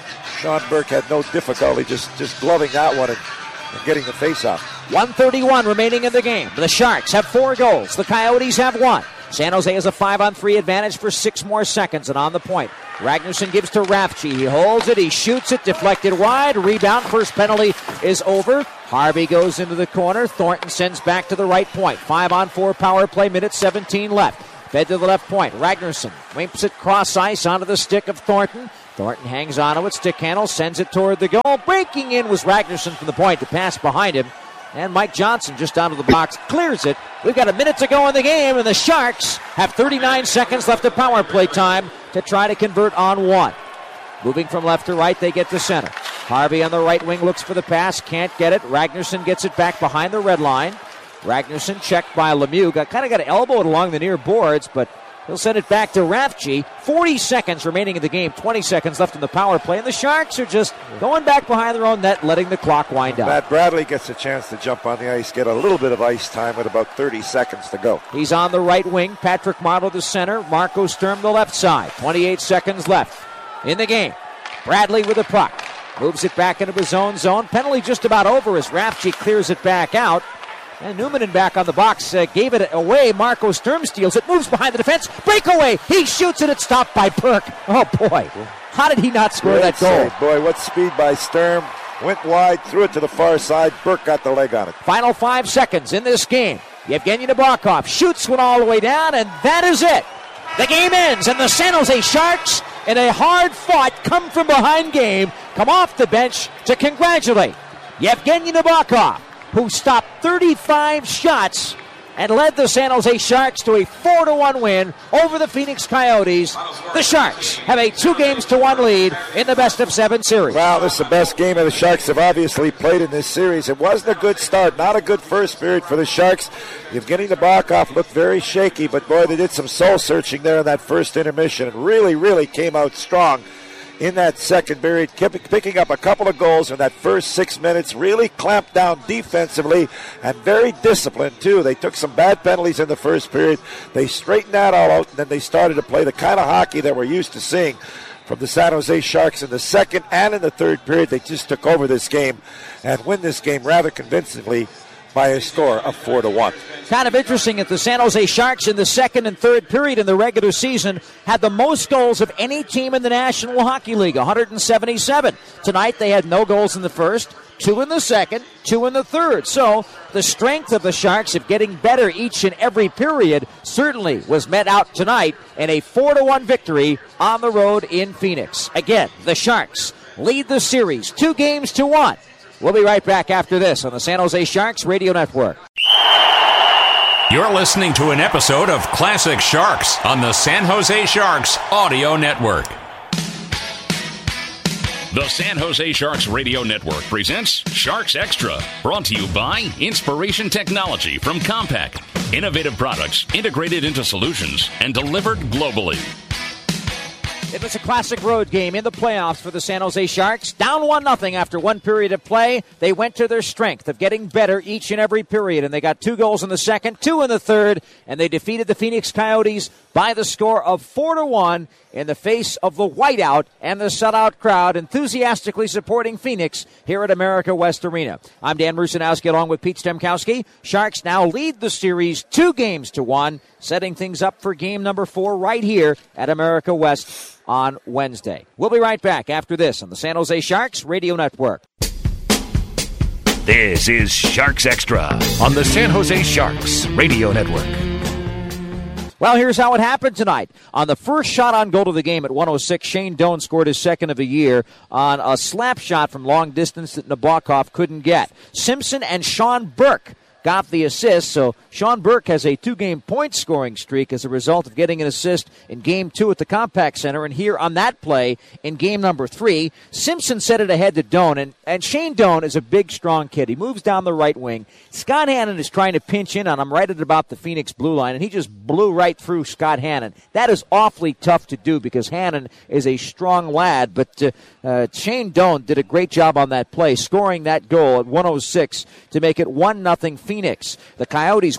Sean Burke had no difficulty just gloving that one and getting the face-off. 1:31 remaining in the game. The Sharks have 4 goals. The Coyotes have 1. San Jose has a 5-on-3 advantage for 6 more seconds, and on the point, Ragnarsson gives to Rafchi. He holds it, he shoots it, deflected wide, rebound, first penalty is over. Harvey goes into the corner. Thornton sends back to the right point. 5-on-4 power play, minute 17 left. Fed to the left point. Ragnarsson whips it cross ice onto the stick of Thornton. Thornton hangs onto it, stick handle, sends it toward the goal. Breaking in was Ragnarsson from the point to pass behind him. And Mike Johnson just out of the box clears it. We've got a minute to go in the game, and the Sharks have 39 seconds left of power play time to try to convert on 1. Moving from left to right, they get to center. Harvey on the right wing looks for the pass, can't get it. Ragnarsson gets it back behind the red line. Ragnarsson checked by Lemieux. Kind of got elbowed along the near boards, but he'll send it back to Rafchi. 40 seconds remaining in the game, 20 seconds left in the power play, and the Sharks are just going back behind their own net, letting the clock wind down. Matt Bradley gets a chance to jump on the ice, get a little bit of ice time with about 30 seconds to go. He's on the right wing. Patrick Marleau the center. Marco Sturm the left side. 28 seconds left in the game. Bradley with the puck. Moves it back into his own zone. Penalty just about over as Rafchi clears it back out. And Newman back on the box gave it away. Marco Sturm steals it, moves behind the defense. Breakaway. He shoots it. It's stopped by Burke. Oh, boy. How did he not score that goal? Save. Boy, what speed by Sturm. Went wide, threw it to the far side. Burke got the leg on it. Final 5 seconds in this game. Yevgeny Nabokov shoots one all the way down, and that is it. The game ends, and the San Jose Sharks, in a hard-fought, come-from-behind game, come off the bench to congratulate Yevgeny Nabokov, who stopped 35 shots and led the San Jose Sharks to a 4-1 win over the Phoenix Coyotes. The Sharks have a 2-1 lead in the best-of-7 series. Wow, this is the best game the Sharks have obviously played in this series. It wasn't a good start, not a good first period for the Sharks. Yevgeny Nabokov looked very shaky, but boy, they did some soul-searching there in that first intermission and really came out strong in that second period, picking up a couple of goals in that first 6 minutes, really clamped down defensively and very disciplined too. They took some bad penalties in the first period. They straightened that all out, and then they started to play the kind of hockey that we're used to seeing from the San Jose Sharks in the second and in the third period. They just took over this game and win this game rather convincingly by a score of 4-1. Kind of interesting that the San Jose Sharks in the second and third period in the regular season had the most goals of any team in the National Hockey League, 177. Tonight they had no goals in the first, 2 in the second, 2 in the third. So the strength of the Sharks of getting better each and every period certainly was met out tonight in a 4-1 victory on the road in Phoenix. Again, the Sharks lead the series 2-1. We'll be right back after this on the San Jose Sharks Radio Network. You're listening to an episode of Classic Sharks on the San Jose Sharks Audio Network. The San Jose Sharks Radio Network presents Sharks Extra, brought to you by Inspiration Technology from Compaq. Innovative products integrated into solutions and delivered globally. It was a classic road game in the playoffs for the San Jose Sharks. Down 1-0 after 1 period of play. They went to their strength of getting better each and every period, and they got 2 goals in the second, 2 in the third, and they defeated the Phoenix Coyotes by the score of 4-1 in the face of the whiteout and the shutout crowd enthusiastically supporting Phoenix here at America West Arena. I'm Dan Rusanowski along with Pete Stemkowski. Sharks now lead the series 2-1, setting things up for game number 4 right here at America West on Wednesday. We'll be right back after this on the San Jose Sharks Radio Network. This is Sharks Extra on the San Jose Sharks Radio Network. Well, here's how it happened tonight. On the first shot on goal of the game at 1:06, Shane Doan scored his second of the year on a slap shot from long distance that Nabokov couldn't get. Simpson and Sean Burke got the assist, so Sean Burke has a 2-game point scoring streak as a result of getting an assist in Game 2 at the Compaq Center, and here on that play in Game number 3, Simpson set it ahead to Doan, and Shane Doan is a big, strong kid. He moves down the right wing. Scott Hannon is trying to pinch in on him right at about the Phoenix blue line, and he just blew right through Scott Hannon. That is awfully tough to do because Hannon is a strong lad, but Shane Doan did a great job on that play, scoring that goal at 1:06 to make it 1-0 Phoenix. The Coyotes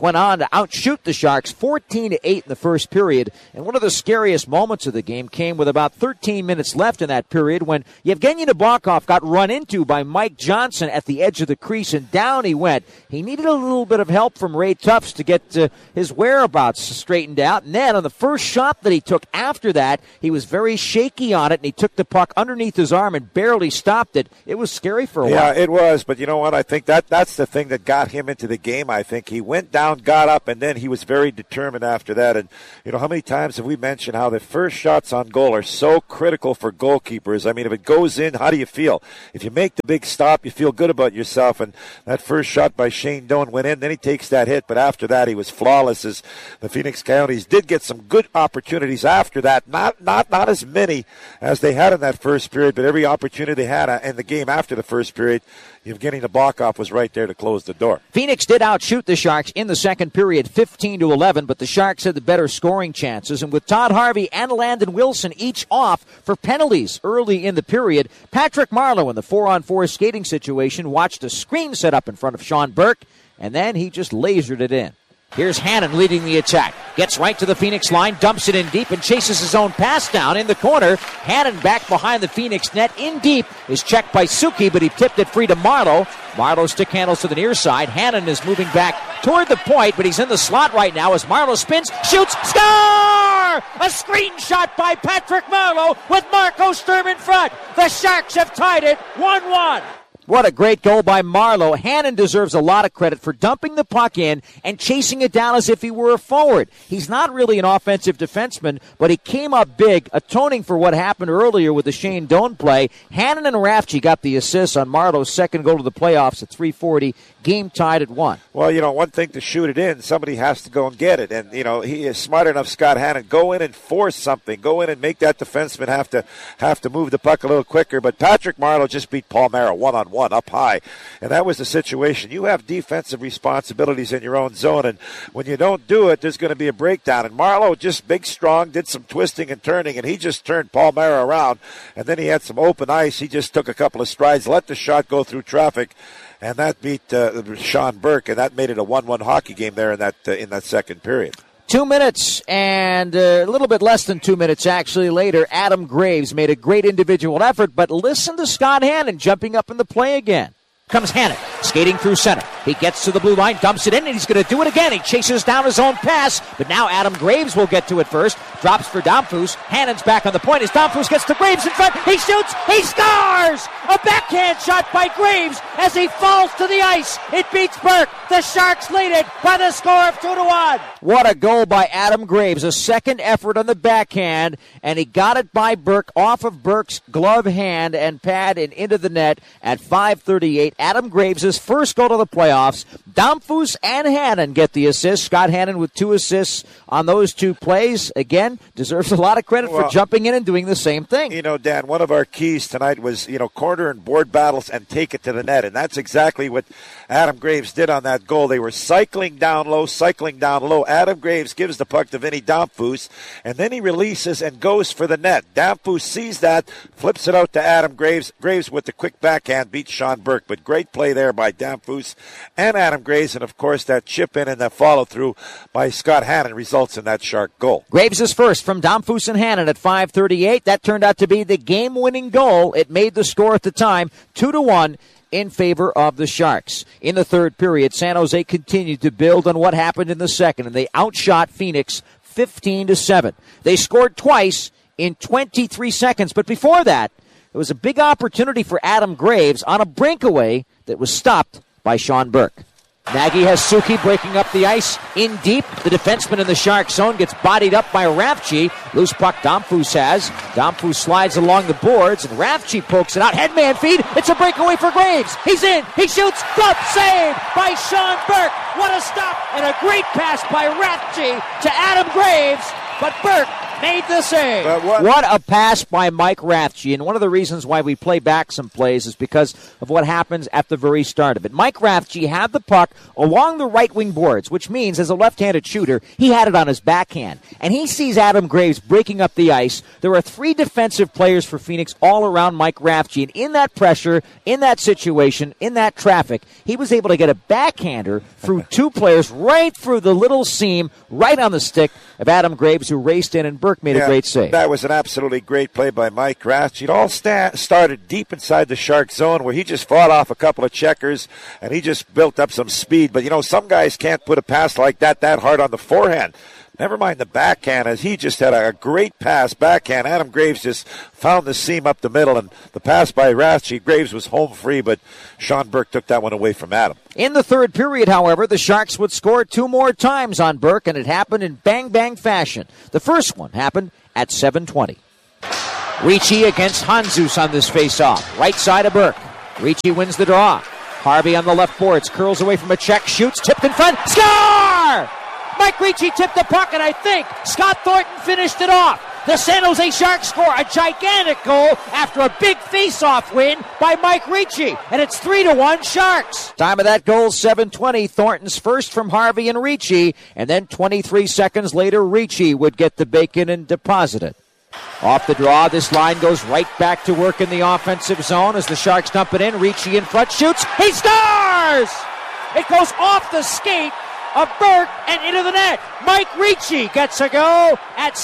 went on to outshoot the Sharks 14-8 in the first period. And one of the scariest moments of the game came with about 13 minutes left in that period when Yevgeny Nabokov got run into by Mike Johnson at the edge of the crease, and down he went. He needed a little bit of help from Ray Tufts to get his whereabouts straightened out. And then on the first shot that he took after that, he was very shaky on it, and he took the puck underneath his arm and barely stopped it. It was scary for a while. Yeah, it was. But you know what? I think that's the thing that got him into the game. I think he went down, got up, and then he was very determined after that. And, you know, how many times have we mentioned how the first shots on goal are so critical for goalkeepers? I mean, if it goes in, how do you feel? If you make the big stop, you feel good about yourself. And that first shot by Shane Doan went in, then he takes that hit. But after that, he was flawless, as the Phoenix Coyotes did get some good opportunities after that. Not as many as they had in that first period, but every opportunity they had in the game after the first period, Yevgeny Nabokov was right there to close the door. Phoenix did outshoot the Sharks in the second period 15-11, but the Sharks had the better scoring chances. And with Todd Harvey and Landon Wilson each off for penalties early in the period, Patrick Marleau in the 4-on-4 skating situation watched a screen set up in front of Sean Burke, and then he just lasered it in. Here's Hannon leading the attack. Gets right to the Phoenix line, dumps it in deep, and chases his own pass down in the corner. Hannon back behind the Phoenix net in deep is checked by Suki, but he tipped it free to Marleau. Marleau stick handles to the near side. Hannon is moving back toward the point, but he's in the slot right now as Marleau spins, shoots, score! A screenshot by Patrick Marleau with Marco Sturm in front. The Sharks have tied it 1-1. What a great goal by Marleau. Hannon deserves a lot of credit for dumping the puck in and chasing it down as if he were a forward. He's not really an offensive defenseman, but he came up big, atoning for what happened earlier with the Shane Doan play. Hannon and Rafchi got the assist on Marleau's second goal to the playoffs at 3:40. Game tied at 1. Well, you know, one thing to shoot it in, somebody has to go and get it. And, you know, he is smart enough, Scott Hannon, go in and force something. Go in and make that defenseman have to move the puck a little quicker. But Patrick Marleau just beat Paul Mara one-on-one up high. And that was the situation. You have defensive responsibilities in your own zone, and when you don't do it, there's going to be a breakdown. And Marleau, just big, strong, did some twisting and turning, and he just turned Paul Mara around. And then he had some open ice. He just took a couple of strides, let the shot go through traffic, and that beat Sean Burke, and that made it a 1-1 hockey game there in that second period. 2 minutes and a little bit less than 2 minutes actually later, Adam Graves made a great individual effort, but listen to Scott Hannon jumping up in the play again. Comes Hannon, skating through center. He gets to the blue line, dumps it in, and he's going to do it again. He chases down his own pass, but now Adam Graves will get to it first. Drops for Domfus. Hannon's back on the point as Domfus gets to Graves in front. He shoots. He scores! A backhand shot by Graves as he falls to the ice. It beats Burke. The Sharks lead it by the score of 2-1. What a goal by Adam Graves. A second effort on the backhand, and he got it by Burke off of Burke's glove hand and pad and into the net at 5:38. Adam Graves' first goal to the playoffs. Domfus and Hannon get the assist. Scott Hannon with 2 assists on those 2 plays. Again, deserves a lot of credit for jumping in and doing the same thing. You know, Dan, one of our keys tonight was, you know, corner and board battles and take it to the net. And that's exactly what Adam Graves did on that goal. They were cycling down low. Adam Graves gives the puck to Vinny Domfus, and then he releases and goes for the net. Domfus sees that, flips it out to Adam Graves. Graves with the quick backhand beats Sean Burke. But great play there by Domfus and Adam Graves, and of course that chip in and that follow through by Scott Hannon results in that Shark goal. Graves is first from Domfus and Hannon at 5:38. That turned out to be the game-winning goal. It made the score at the time 2-1 in favor of the Sharks. In the third period, San Jose continued to build on what happened in the second, and they outshot Phoenix 15-7. They scored twice in 23 seconds, but before that, it was a big opportunity for Adam Graves on a breakaway that was stopped by Sean Burke. Nagy has Suki breaking up the ice in deep. The defenseman in the Shark zone gets bodied up by Rafchi. Loose puck Domfus has. Domfus slides along the boards, and Rafchi pokes it out. Headman feed. It's a breakaway for Graves. He's in. He shoots. Glove save by Sean Burke. What a stop, and a great pass by Rafchi to Adam Graves. But Burke made the save. But what a pass by Mike Rathje. And one of the reasons why we play back some plays is because of what happens at the very start of it. Mike Rathje had the puck along the right wing boards, which means as a left-handed shooter, he had it on his backhand. And he sees Adam Graves breaking up the ice. There are 3 defensive players for Phoenix all around Mike Rathje. And in that pressure, in that situation, in that traffic, he was able to get a backhander through 2 players right through the little seam, right on the stick of Adam Graves, who raced in, and Burke made a great save. That was an absolutely great play by Mike Rathje. It all started deep inside the Shark zone where he just fought off a couple of checkers and he just built up some speed. But, some guys can't put a pass like that hard on the forehand. Never mind the backhand, as he just had a great pass backhand. Adam Graves just found the seam up the middle, and the pass by Rathje, Graves was home free, but Sean Burke took that one away from Adam. In the third period, however, the Sharks would score 2 more times on Burke, and it happened in bang-bang fashion. The first one happened at 7:20. Ricci against Handzus on this face-off. Right side of Burke. Ricci wins the draw. Harvey on the left boards, curls away from a check, shoots, tipped in front, score! Mike Ricci tipped the puck, and I think Scott Thornton finished it off. The San Jose Sharks score a gigantic goal after a big face-off win by Mike Ricci, and it's 3-1 Sharks. Time of that goal, 7:20. Thornton's first from Harvey and Ricci, and then 23 seconds later, Ricci would get the bacon and deposit it. Off the draw, this line goes right back to work in the offensive zone as the Sharks dump it in. Ricci in front, shoots, he scores! It goes off the skate of Burke and into the net. Mike Ricci gets a go at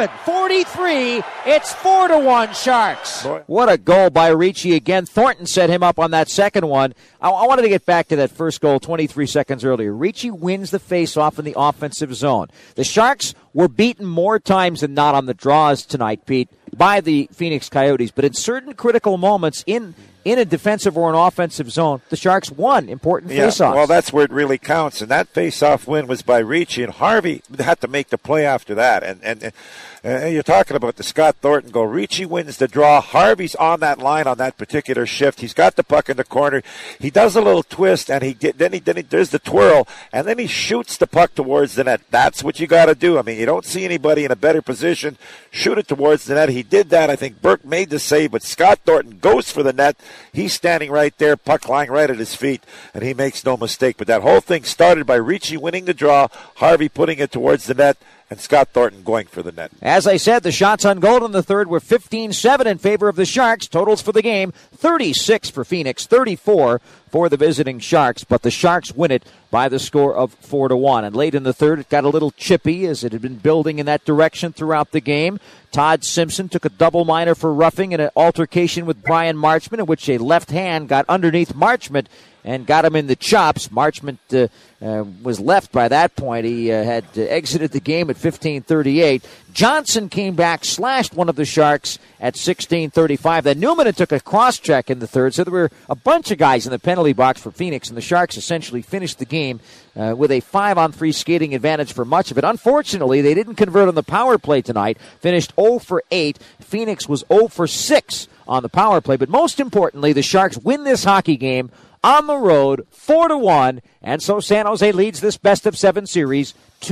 7:43. It's 4-1 Sharks. What a goal by Ricci again. Thornton set him up on that second one. I wanted to get back to that first goal 23 seconds earlier. Ricci wins the face-off in the offensive zone. The Sharks were beaten more times than not on the draws tonight, Pete, by the Phoenix Coyotes. But in certain critical moments in a defensive or an offensive zone, the Sharks won important face-offs. Well, that's where it really counts, and that face-off win was by Ricci, and Harvey had to make the play after that. And you're talking about the Scott Thornton goal. Ricci wins the draw. Harvey's on that line on that particular shift. He's got the puck in the corner. He does a little twist, and then he does the twirl, and then he shoots the puck towards the net. That's what you got to do. I mean, you don't see anybody in a better position. Shoot it towards the net. He did that. I think Burke made the save, but Scott Thornton goes for the net. He's standing right there, puck lying right at his feet, and he makes no mistake. But that whole thing started by Ricci winning the draw, Harvey putting it towards the net, and Scott Thornton going for the net. As I said, the shots on goal in the third were 15-7 in favor of the Sharks. Totals for the game, 36 for Phoenix, 34 for the visiting Sharks. But the Sharks win it by the score of 4-1. And late in the third, it got a little chippy as it had been building in that direction throughout the game. Todd Simpson took a double minor for roughing in an altercation with Brian Marchment, in which a left hand got underneath Marchment and got him in the chops. Marchment was left by that point. He had exited the game at 15:38. Johnson came back, slashed one of the Sharks at 16:35. Then Newman took a cross-check in the third, so there were a bunch of guys in the penalty box for Phoenix, and the Sharks essentially finished the game with a 5-on-3 skating advantage for much of it. Unfortunately, they didn't convert on the power play tonight, finished 0 for 8. Phoenix was 0 for 6 on the power play, but most importantly, the Sharks win this hockey game on the road, 4-1, and so San Jose leads this best-of-7 series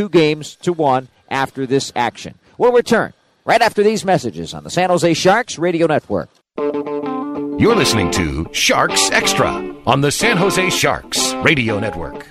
2-1 after this action. We'll return right after these messages on the San Jose Sharks Radio Network. You're listening to Sharks Extra on the San Jose Sharks Radio Network.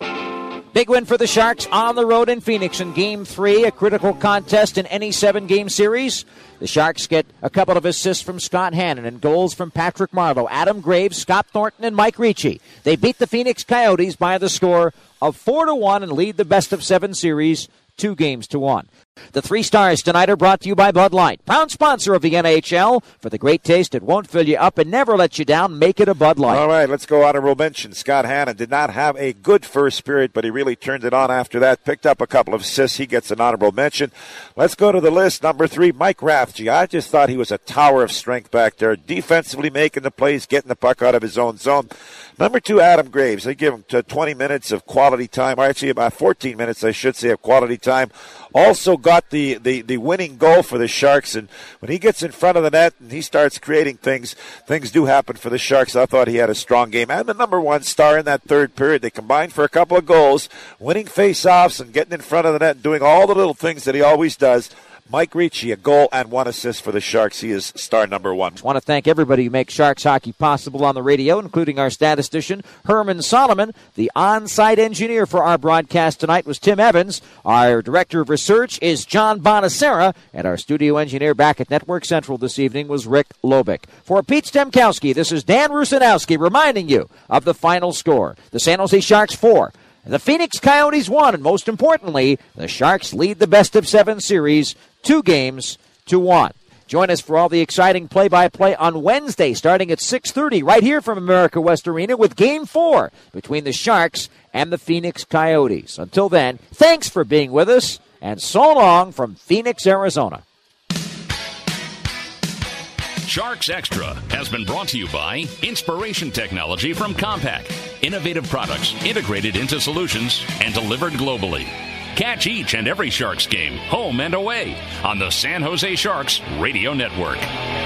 Big win for the Sharks on the road in Phoenix in Game 3, a critical contest in any 7-game series. The Sharks get a couple of assists from Scott Hannon and goals from Patrick Marleau, Adam Graves, Scott Thornton, and Mike Ricci. They beat the Phoenix Coyotes by the score of 4-1 and lead the best-of-7 series 2-1. The 3 Stars tonight are brought to you by Bud Light, proud sponsor of the NHL. For the great taste that won't fill you up and never let you down, make it a Bud Light. All right, let's go honorable mention. Scott Hannon did not have a good first period, but he really turned it on after that. Picked up a couple of assists. He gets an honorable mention. Let's go to the list. Number 3, Mike Rathje. I just thought he was a tower of strength back there, defensively making the plays, getting the puck out of his own zone. Number 2, Adam Graves. They give him 20 minutes of quality time, or actually about 14 minutes, I should say, of quality time. Also got the winning goal for the Sharks, and when he gets in front of the net and he starts creating things do happen for the Sharks. I thought he had a strong game. And the number 1 star in that third period. They combined for a couple of goals, winning face-offs and getting in front of the net and doing all the little things that he always does. Mike Ricci, a goal and 1 assist for the Sharks. He is star number 1. I want to thank everybody who makes Sharks hockey possible on the radio, including our statistician, Herman Solomon. The on-site engineer for our broadcast tonight was Tim Evans. Our director of research is John Bonacera, and our studio engineer back at Network Central this evening was Rick Lobick. For Pete Stemkowski, this is Dan Rusanowski reminding you of the final score. The San Jose Sharks 4. The Phoenix Coyotes 1, and most importantly, the Sharks lead the best-of-7 series 2-1. Join us for all the exciting play-by-play on Wednesday, starting at 6:30, right here from America West Arena with Game 4 between the Sharks and the Phoenix Coyotes. Until then, thanks for being with us, and so long from Phoenix, Arizona. Sharks Extra has been brought to you by Inspiration Technology from Compaq. Innovative products integrated into solutions and delivered globally. Catch each and every Sharks game, home and away, on the San Jose Sharks Radio Network.